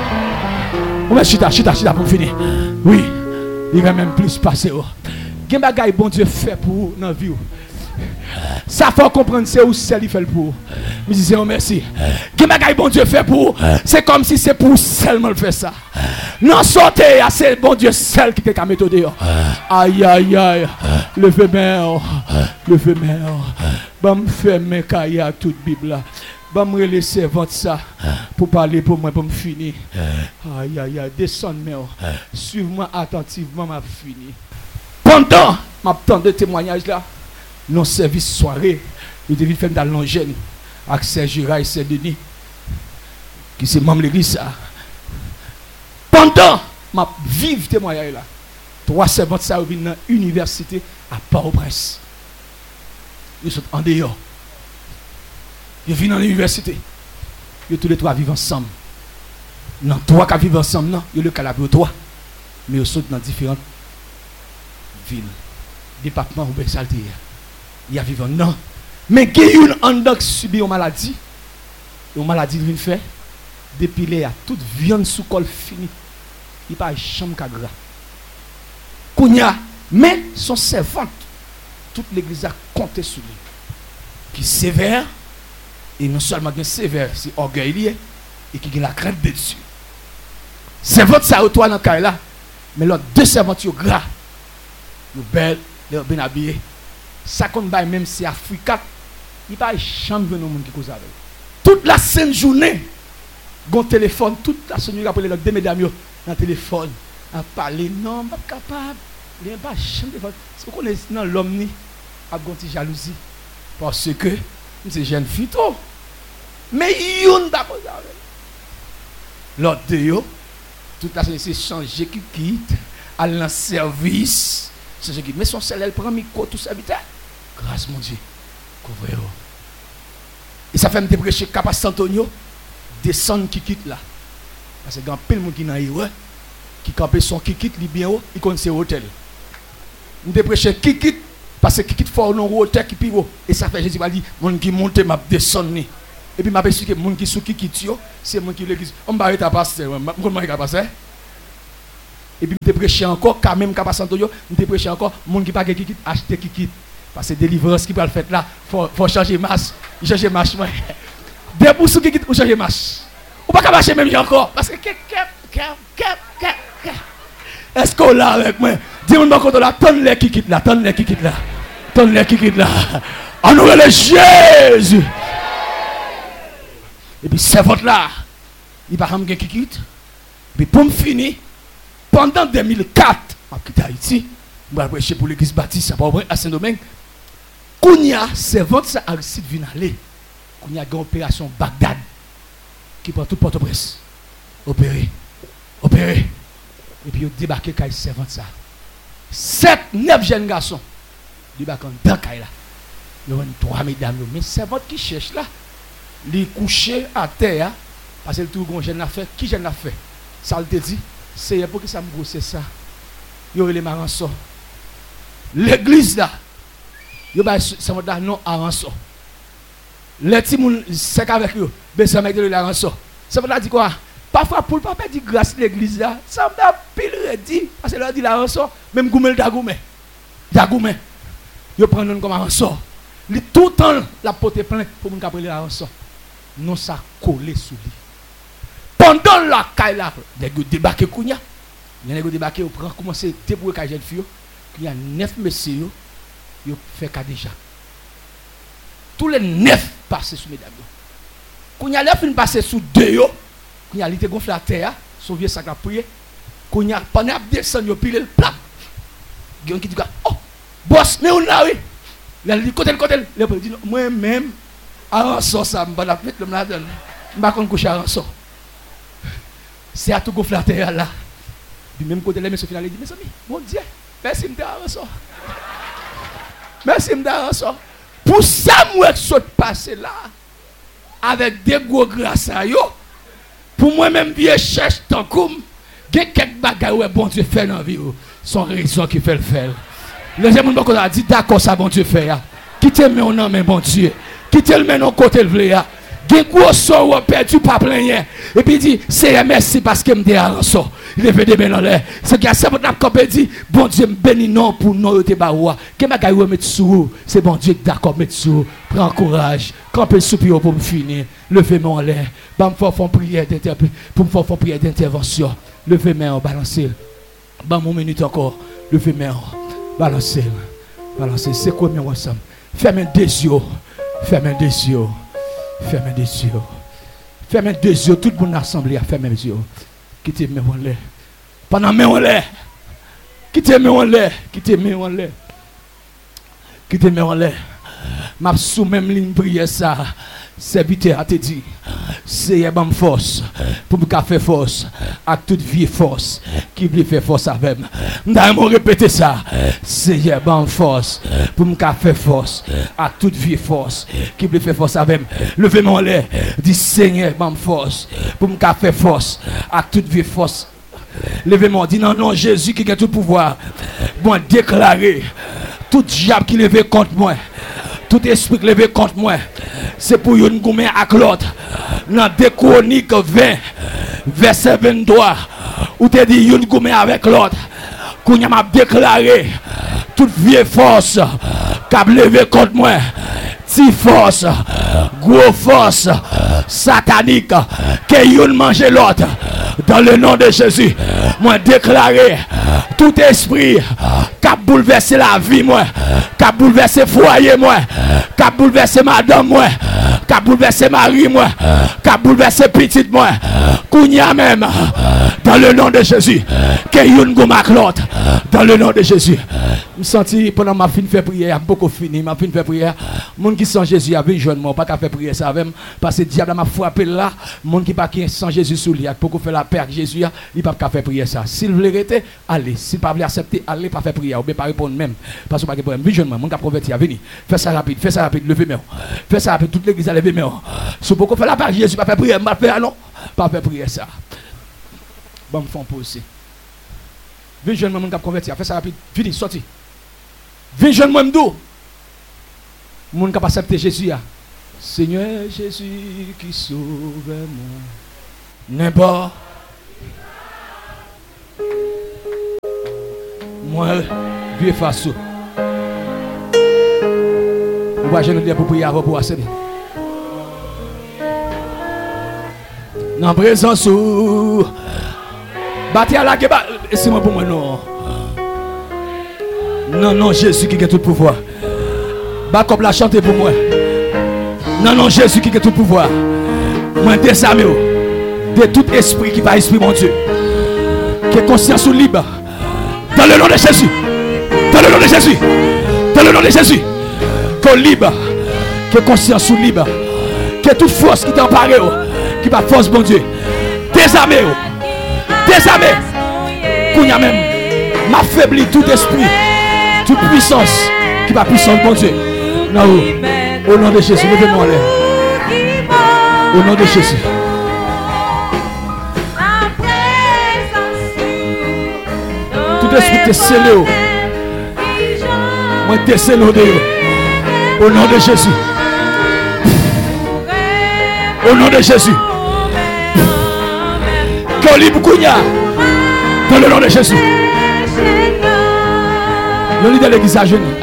On va chita, chita, chita pour finir. Oui. Il va même plus passer. Quel bagage bon Dieu fait pour dans la vie. Ça faut comprendre c'est où c'est il fait pour. Je dis merci. Quel bagage bon Dieu fait pour. C'est comme si c'est pour seulement le faire ça. Non sortez, c'est bon Dieu seul qui t'a méthode. Aïe aïe aïe. Le fait mère. Le fait mère. Bam fait mes cahiers à toute Bible là. Bam laisser vendre ça pour parler pour moi pour me finir. Aïe aïe aïe, descends mère. Suive-moi attentivement m'a fini. Pendant m'attend de témoignage là, non service soirée, nous devons faire dans l'Angène avec Serge Giraud et Serge Denis qui c'est membre de l'église ça. Pendant ma vive témoignage là, trois servantes ça viennent dans l'université à Port-au-Prince. Ils sont en dehors. Ils viennent dans l'université. Ils tous les trois vivent ensemble. Non, trois qui vivent ensemble, non, ils le calabrent trois. Mais ils sont dans différentes villes, départements ou Salté. Ils y vivent non. Mais il y a une endroit qui subit une maladie. Une maladie vient faire dépiler à toute viande sous col fini. Il pas chambre ka gras. Kounya, mais son servante, toute l'église a compté sur lui. Qui est sévère, et non seulement qui est sévère, c'est orgueilleux, et qui a la crainte de Dieu. Servante ça au toi dans le là, mais l'autre deux servantes sont gras. Ils sont belles, ils sont bien habillés. Ça compte même si Africa, il n'y a pas de chambre de monde qui cause avec. Toute la sainte journée, gon téléphone, toute la journée, après les deux mesdames dans le téléphone, à parler, non, je ne suis pas capable. Il n'y a pas de chambre de téléphone. C'est qu'on est dans l'homme, à gonti jalousie. Parce que, c'est jeune fille, trop. Mais il y a un d'accord avec. L'autre de yo, toute la journée, c'est changer qui quitte, aller dans le service. Mais son salaire prend micro, tout ça, vite. Grâce mon Dieu. Couvrez-vous. Et ça fait me débrécher Cap Saint-Antonio. descendre qui quitte là. Parce que quand pile monde qui n'a ouais, qui campe son qui quitte li bien haut, il connaît ses hôtels. Nous te prêcher qui quitte parce que qui quitte fort non hôtel qui pivot et ça fait Jésus va dire monde qui monte m'a descendre ni. Et puis m'a expliqué monde qui sous qui quitte yo, c'est monde qui l'église. On va arrêter à passer, comment il va passer? Et puis nous te prêcher encore quand même capacité yo, nous te prêcher encore monde qui pas qui quitte acheter qui quitte parce que délivrance qui va le faire là, faut faut changer masse, il changer marche moi. Des pour sous qui quitte ou changer marche. Ou pas marcher même encore parce que est-ce qu'on l'a avec moi? Dis-moi quand on la tonne les qui quitte là, tonne les qui quitte là. Tonne les qui quitte là. En nous le Jésus. Et puis c'est votre là. Il va ramener qui quitte. Puis pour me finir pendant deux mille quatre, en quitté Haïti, je vais prêcher pour l'église baptiste à Saint-Domingue. Kounia, c'est votre ça à Aristide Vinalé. Kounia a une opération Bagdad qui prend tout Port-au-Prince. Opéré. Opéré. Et puis, ils ont débarqué quand ils servent ça. Sept, neuf jeunes garçons débarquent dans le là. Ils ont trois mesdames. Mais servante qui cherche là, les coucher à terre, parce que le tout grand jeune a fait. Qui jeune a fait? Ça le te dit, c'est pour que ça me grosse ça. Ils ont les marançons. L'église là, ils ont servante là, non à rançon. Les petits gens, c'est avec eux, mais ça m'a dit la rançon. Ça veut dire quoi? Parfois, pour ne pas dire grâce à l'église là, ça m'a pile redit. Parce que là, dit la rançon, même goumel dagoumé. Dagoumé. Ils prennent comme un rançon. Tout le temps, la porte plein pour nous appeler la rançon. Non, ça collé sous lui. Pendant la caille là, les gens débarquent Kounia. Les gens débarquent, ils prennent commencer à débrouiller avec les jeunes filles. Il y a neuf messieurs, ils fait cas déjà. Tous les neuf passent sous mesdames. Kounia neuf une passe sous deux yo. Kounia li te gonfle la terre, son vieux sac à prier. Kounia pendant descend yo pile le plat. Gyon qui dit oh boss mais on là oui. Là dit côté côté le dit moi même à ça ça me la fête le me la donne. M'pa kon coucher à ça. C'est à tout gonfle la terre là. Du même côté les monsieur final dit mes amis, mon Dieu, merci me à ça. Merci me à ça. Pour ça moi qui saute passer là avec des gros grâces à yo. Pour moi-même, je cherche tant comme il y a quelques bagages où bon Dieu fait dans la vie. Son raison qui fait le faire. Les gens qui ont dit d'accord, ça bon Dieu fait. Quittez mon nom, mais bon Dieu. Quittez le nom côté le vle. Des gros sort perdu pas plein. Et puis il dit c'est merci parce que me dit à rançon. Il est venu dans l'air. C'est que ça m'a dit bon Dieu me bénit non pour nous te baoua. Que bagaille ou mettre sous. C'est bon Dieu d'accord mettre sous. Prends courage. Camper sous pied pour me finir. Levez-moi en l'air. Bam faut faire prière d'interprétation. Pour me faire prière d'intervention. Levez-moi en balancer. Bam mon minute encore. Levez-moi en balancer. Balancer. C'est quoi mes ensemble. Fermez des yeux. Fermez des yeux. Fermez des yeux. Fermez des yeux. Tout le monde assemblé à fermer les yeux. Quittez-moi en l'air. Pendant mes en l'air. Quittez-moi en l'air. Quittez-moi en l'air. Quittez-moi en l'air. Ma sous même ligne prière ça. Serviteur a te dit, c'est une force pour me faire force à toute vie force qui veut faire force avec moi. Nous répéter ça. C'est une force pour me faire force à toute vie force qui veut faire force avec moi. Levez-moi en l'air. Dis Seigneur, bonne force pour me faire force à toute vie force. Levez-moi, dis non, non, Jésus qui a tout pouvoir. Bon, déclarer tout diable qui lève contre moi. Tout esprit levé contre moi, c'est pour une goumé avec l'autre. Dans deux Chroniques vingt, verset vingt-trois, où tu dis une goumé avec l'autre. Qu'on m'a déclaré toute vieille force qui a levé contre moi. Si force, gros force, satanique, que yon mange l'autre. Dans le nom de Jésus, moi déclaré tout esprit qui a bouleversé la vie, moi, qui a bouleversé foyer, moi, qui a bouleversé madame, moi, qui a bouleversé mari, moi, qui a bouleversé petite, moi, Kounia même, dans le nom de Jésus, que yon gomak l'autre, dans le nom de Jésus. Je me senti pendant ma fin de faire prière, beaucoup fini, ma fin de faire prière, mon qui sans Jésus avait jeune, moi, pas qu'à faire prière ça avec, parce que diable m'a frappé là, mon qui pas qui sans Jésus sous lui, beaucoup fait la paix avec Jésus, il pas qu'à faire prière ça. S'il veut arrêter, allez. allez. Si pas voulez accepter, allez pas faire prière, ou bien pas répondre même. Parce que pas de problème. Visionnement, mon cap converti, venez. Fais ça rapide, fais ça rapide, levez main. Fais ça rapide, toute l'église a levé main. Si vous faire la part, Jésus pas faire prière, pas faire non. Pas faire prière ça. Bon, me font poser. Visionnement, mon cap converti, fais ça rapide, fini, sorti. Visionnement, m'dou. Mon cap accepter Jésus. Seigneur Jésus qui sauve mon n'importe. Moi, vieux façon. Vous voyez, je ne dis pas pour prier avant pour accéder. Dans présence où bâti à la gueule, c'est moi pour moi non. Non, non, Jésus qui a tout pouvoir. Bah comme la chanter pour moi. Non, non, Jésus qui a tout pouvoir. Moi, désarmé de tout esprit qui va esprit, mon Dieu. Qui est conscience ou libre. Dans le nom de Jésus. Dans le nom de Jésus. Dans le nom de Jésus. Que libre. Que conscience ou libre. Que toute force qui t'empare. Qui va force, mon Dieu. Désarmé. Désarmé. Qu'on y a même. M'affaiblit tout esprit. Toute puissance. Qui va puissance, mon Dieu. Non. Au nom de Jésus. Levez-moi là. Au nom de Jésus. Tout esprit te scellé. Moi te scellé de au nom de Jésus. Au nom de Jésus. Que libre Kounia. Dans le nom de Jésus. Le leader de l'église à genoux.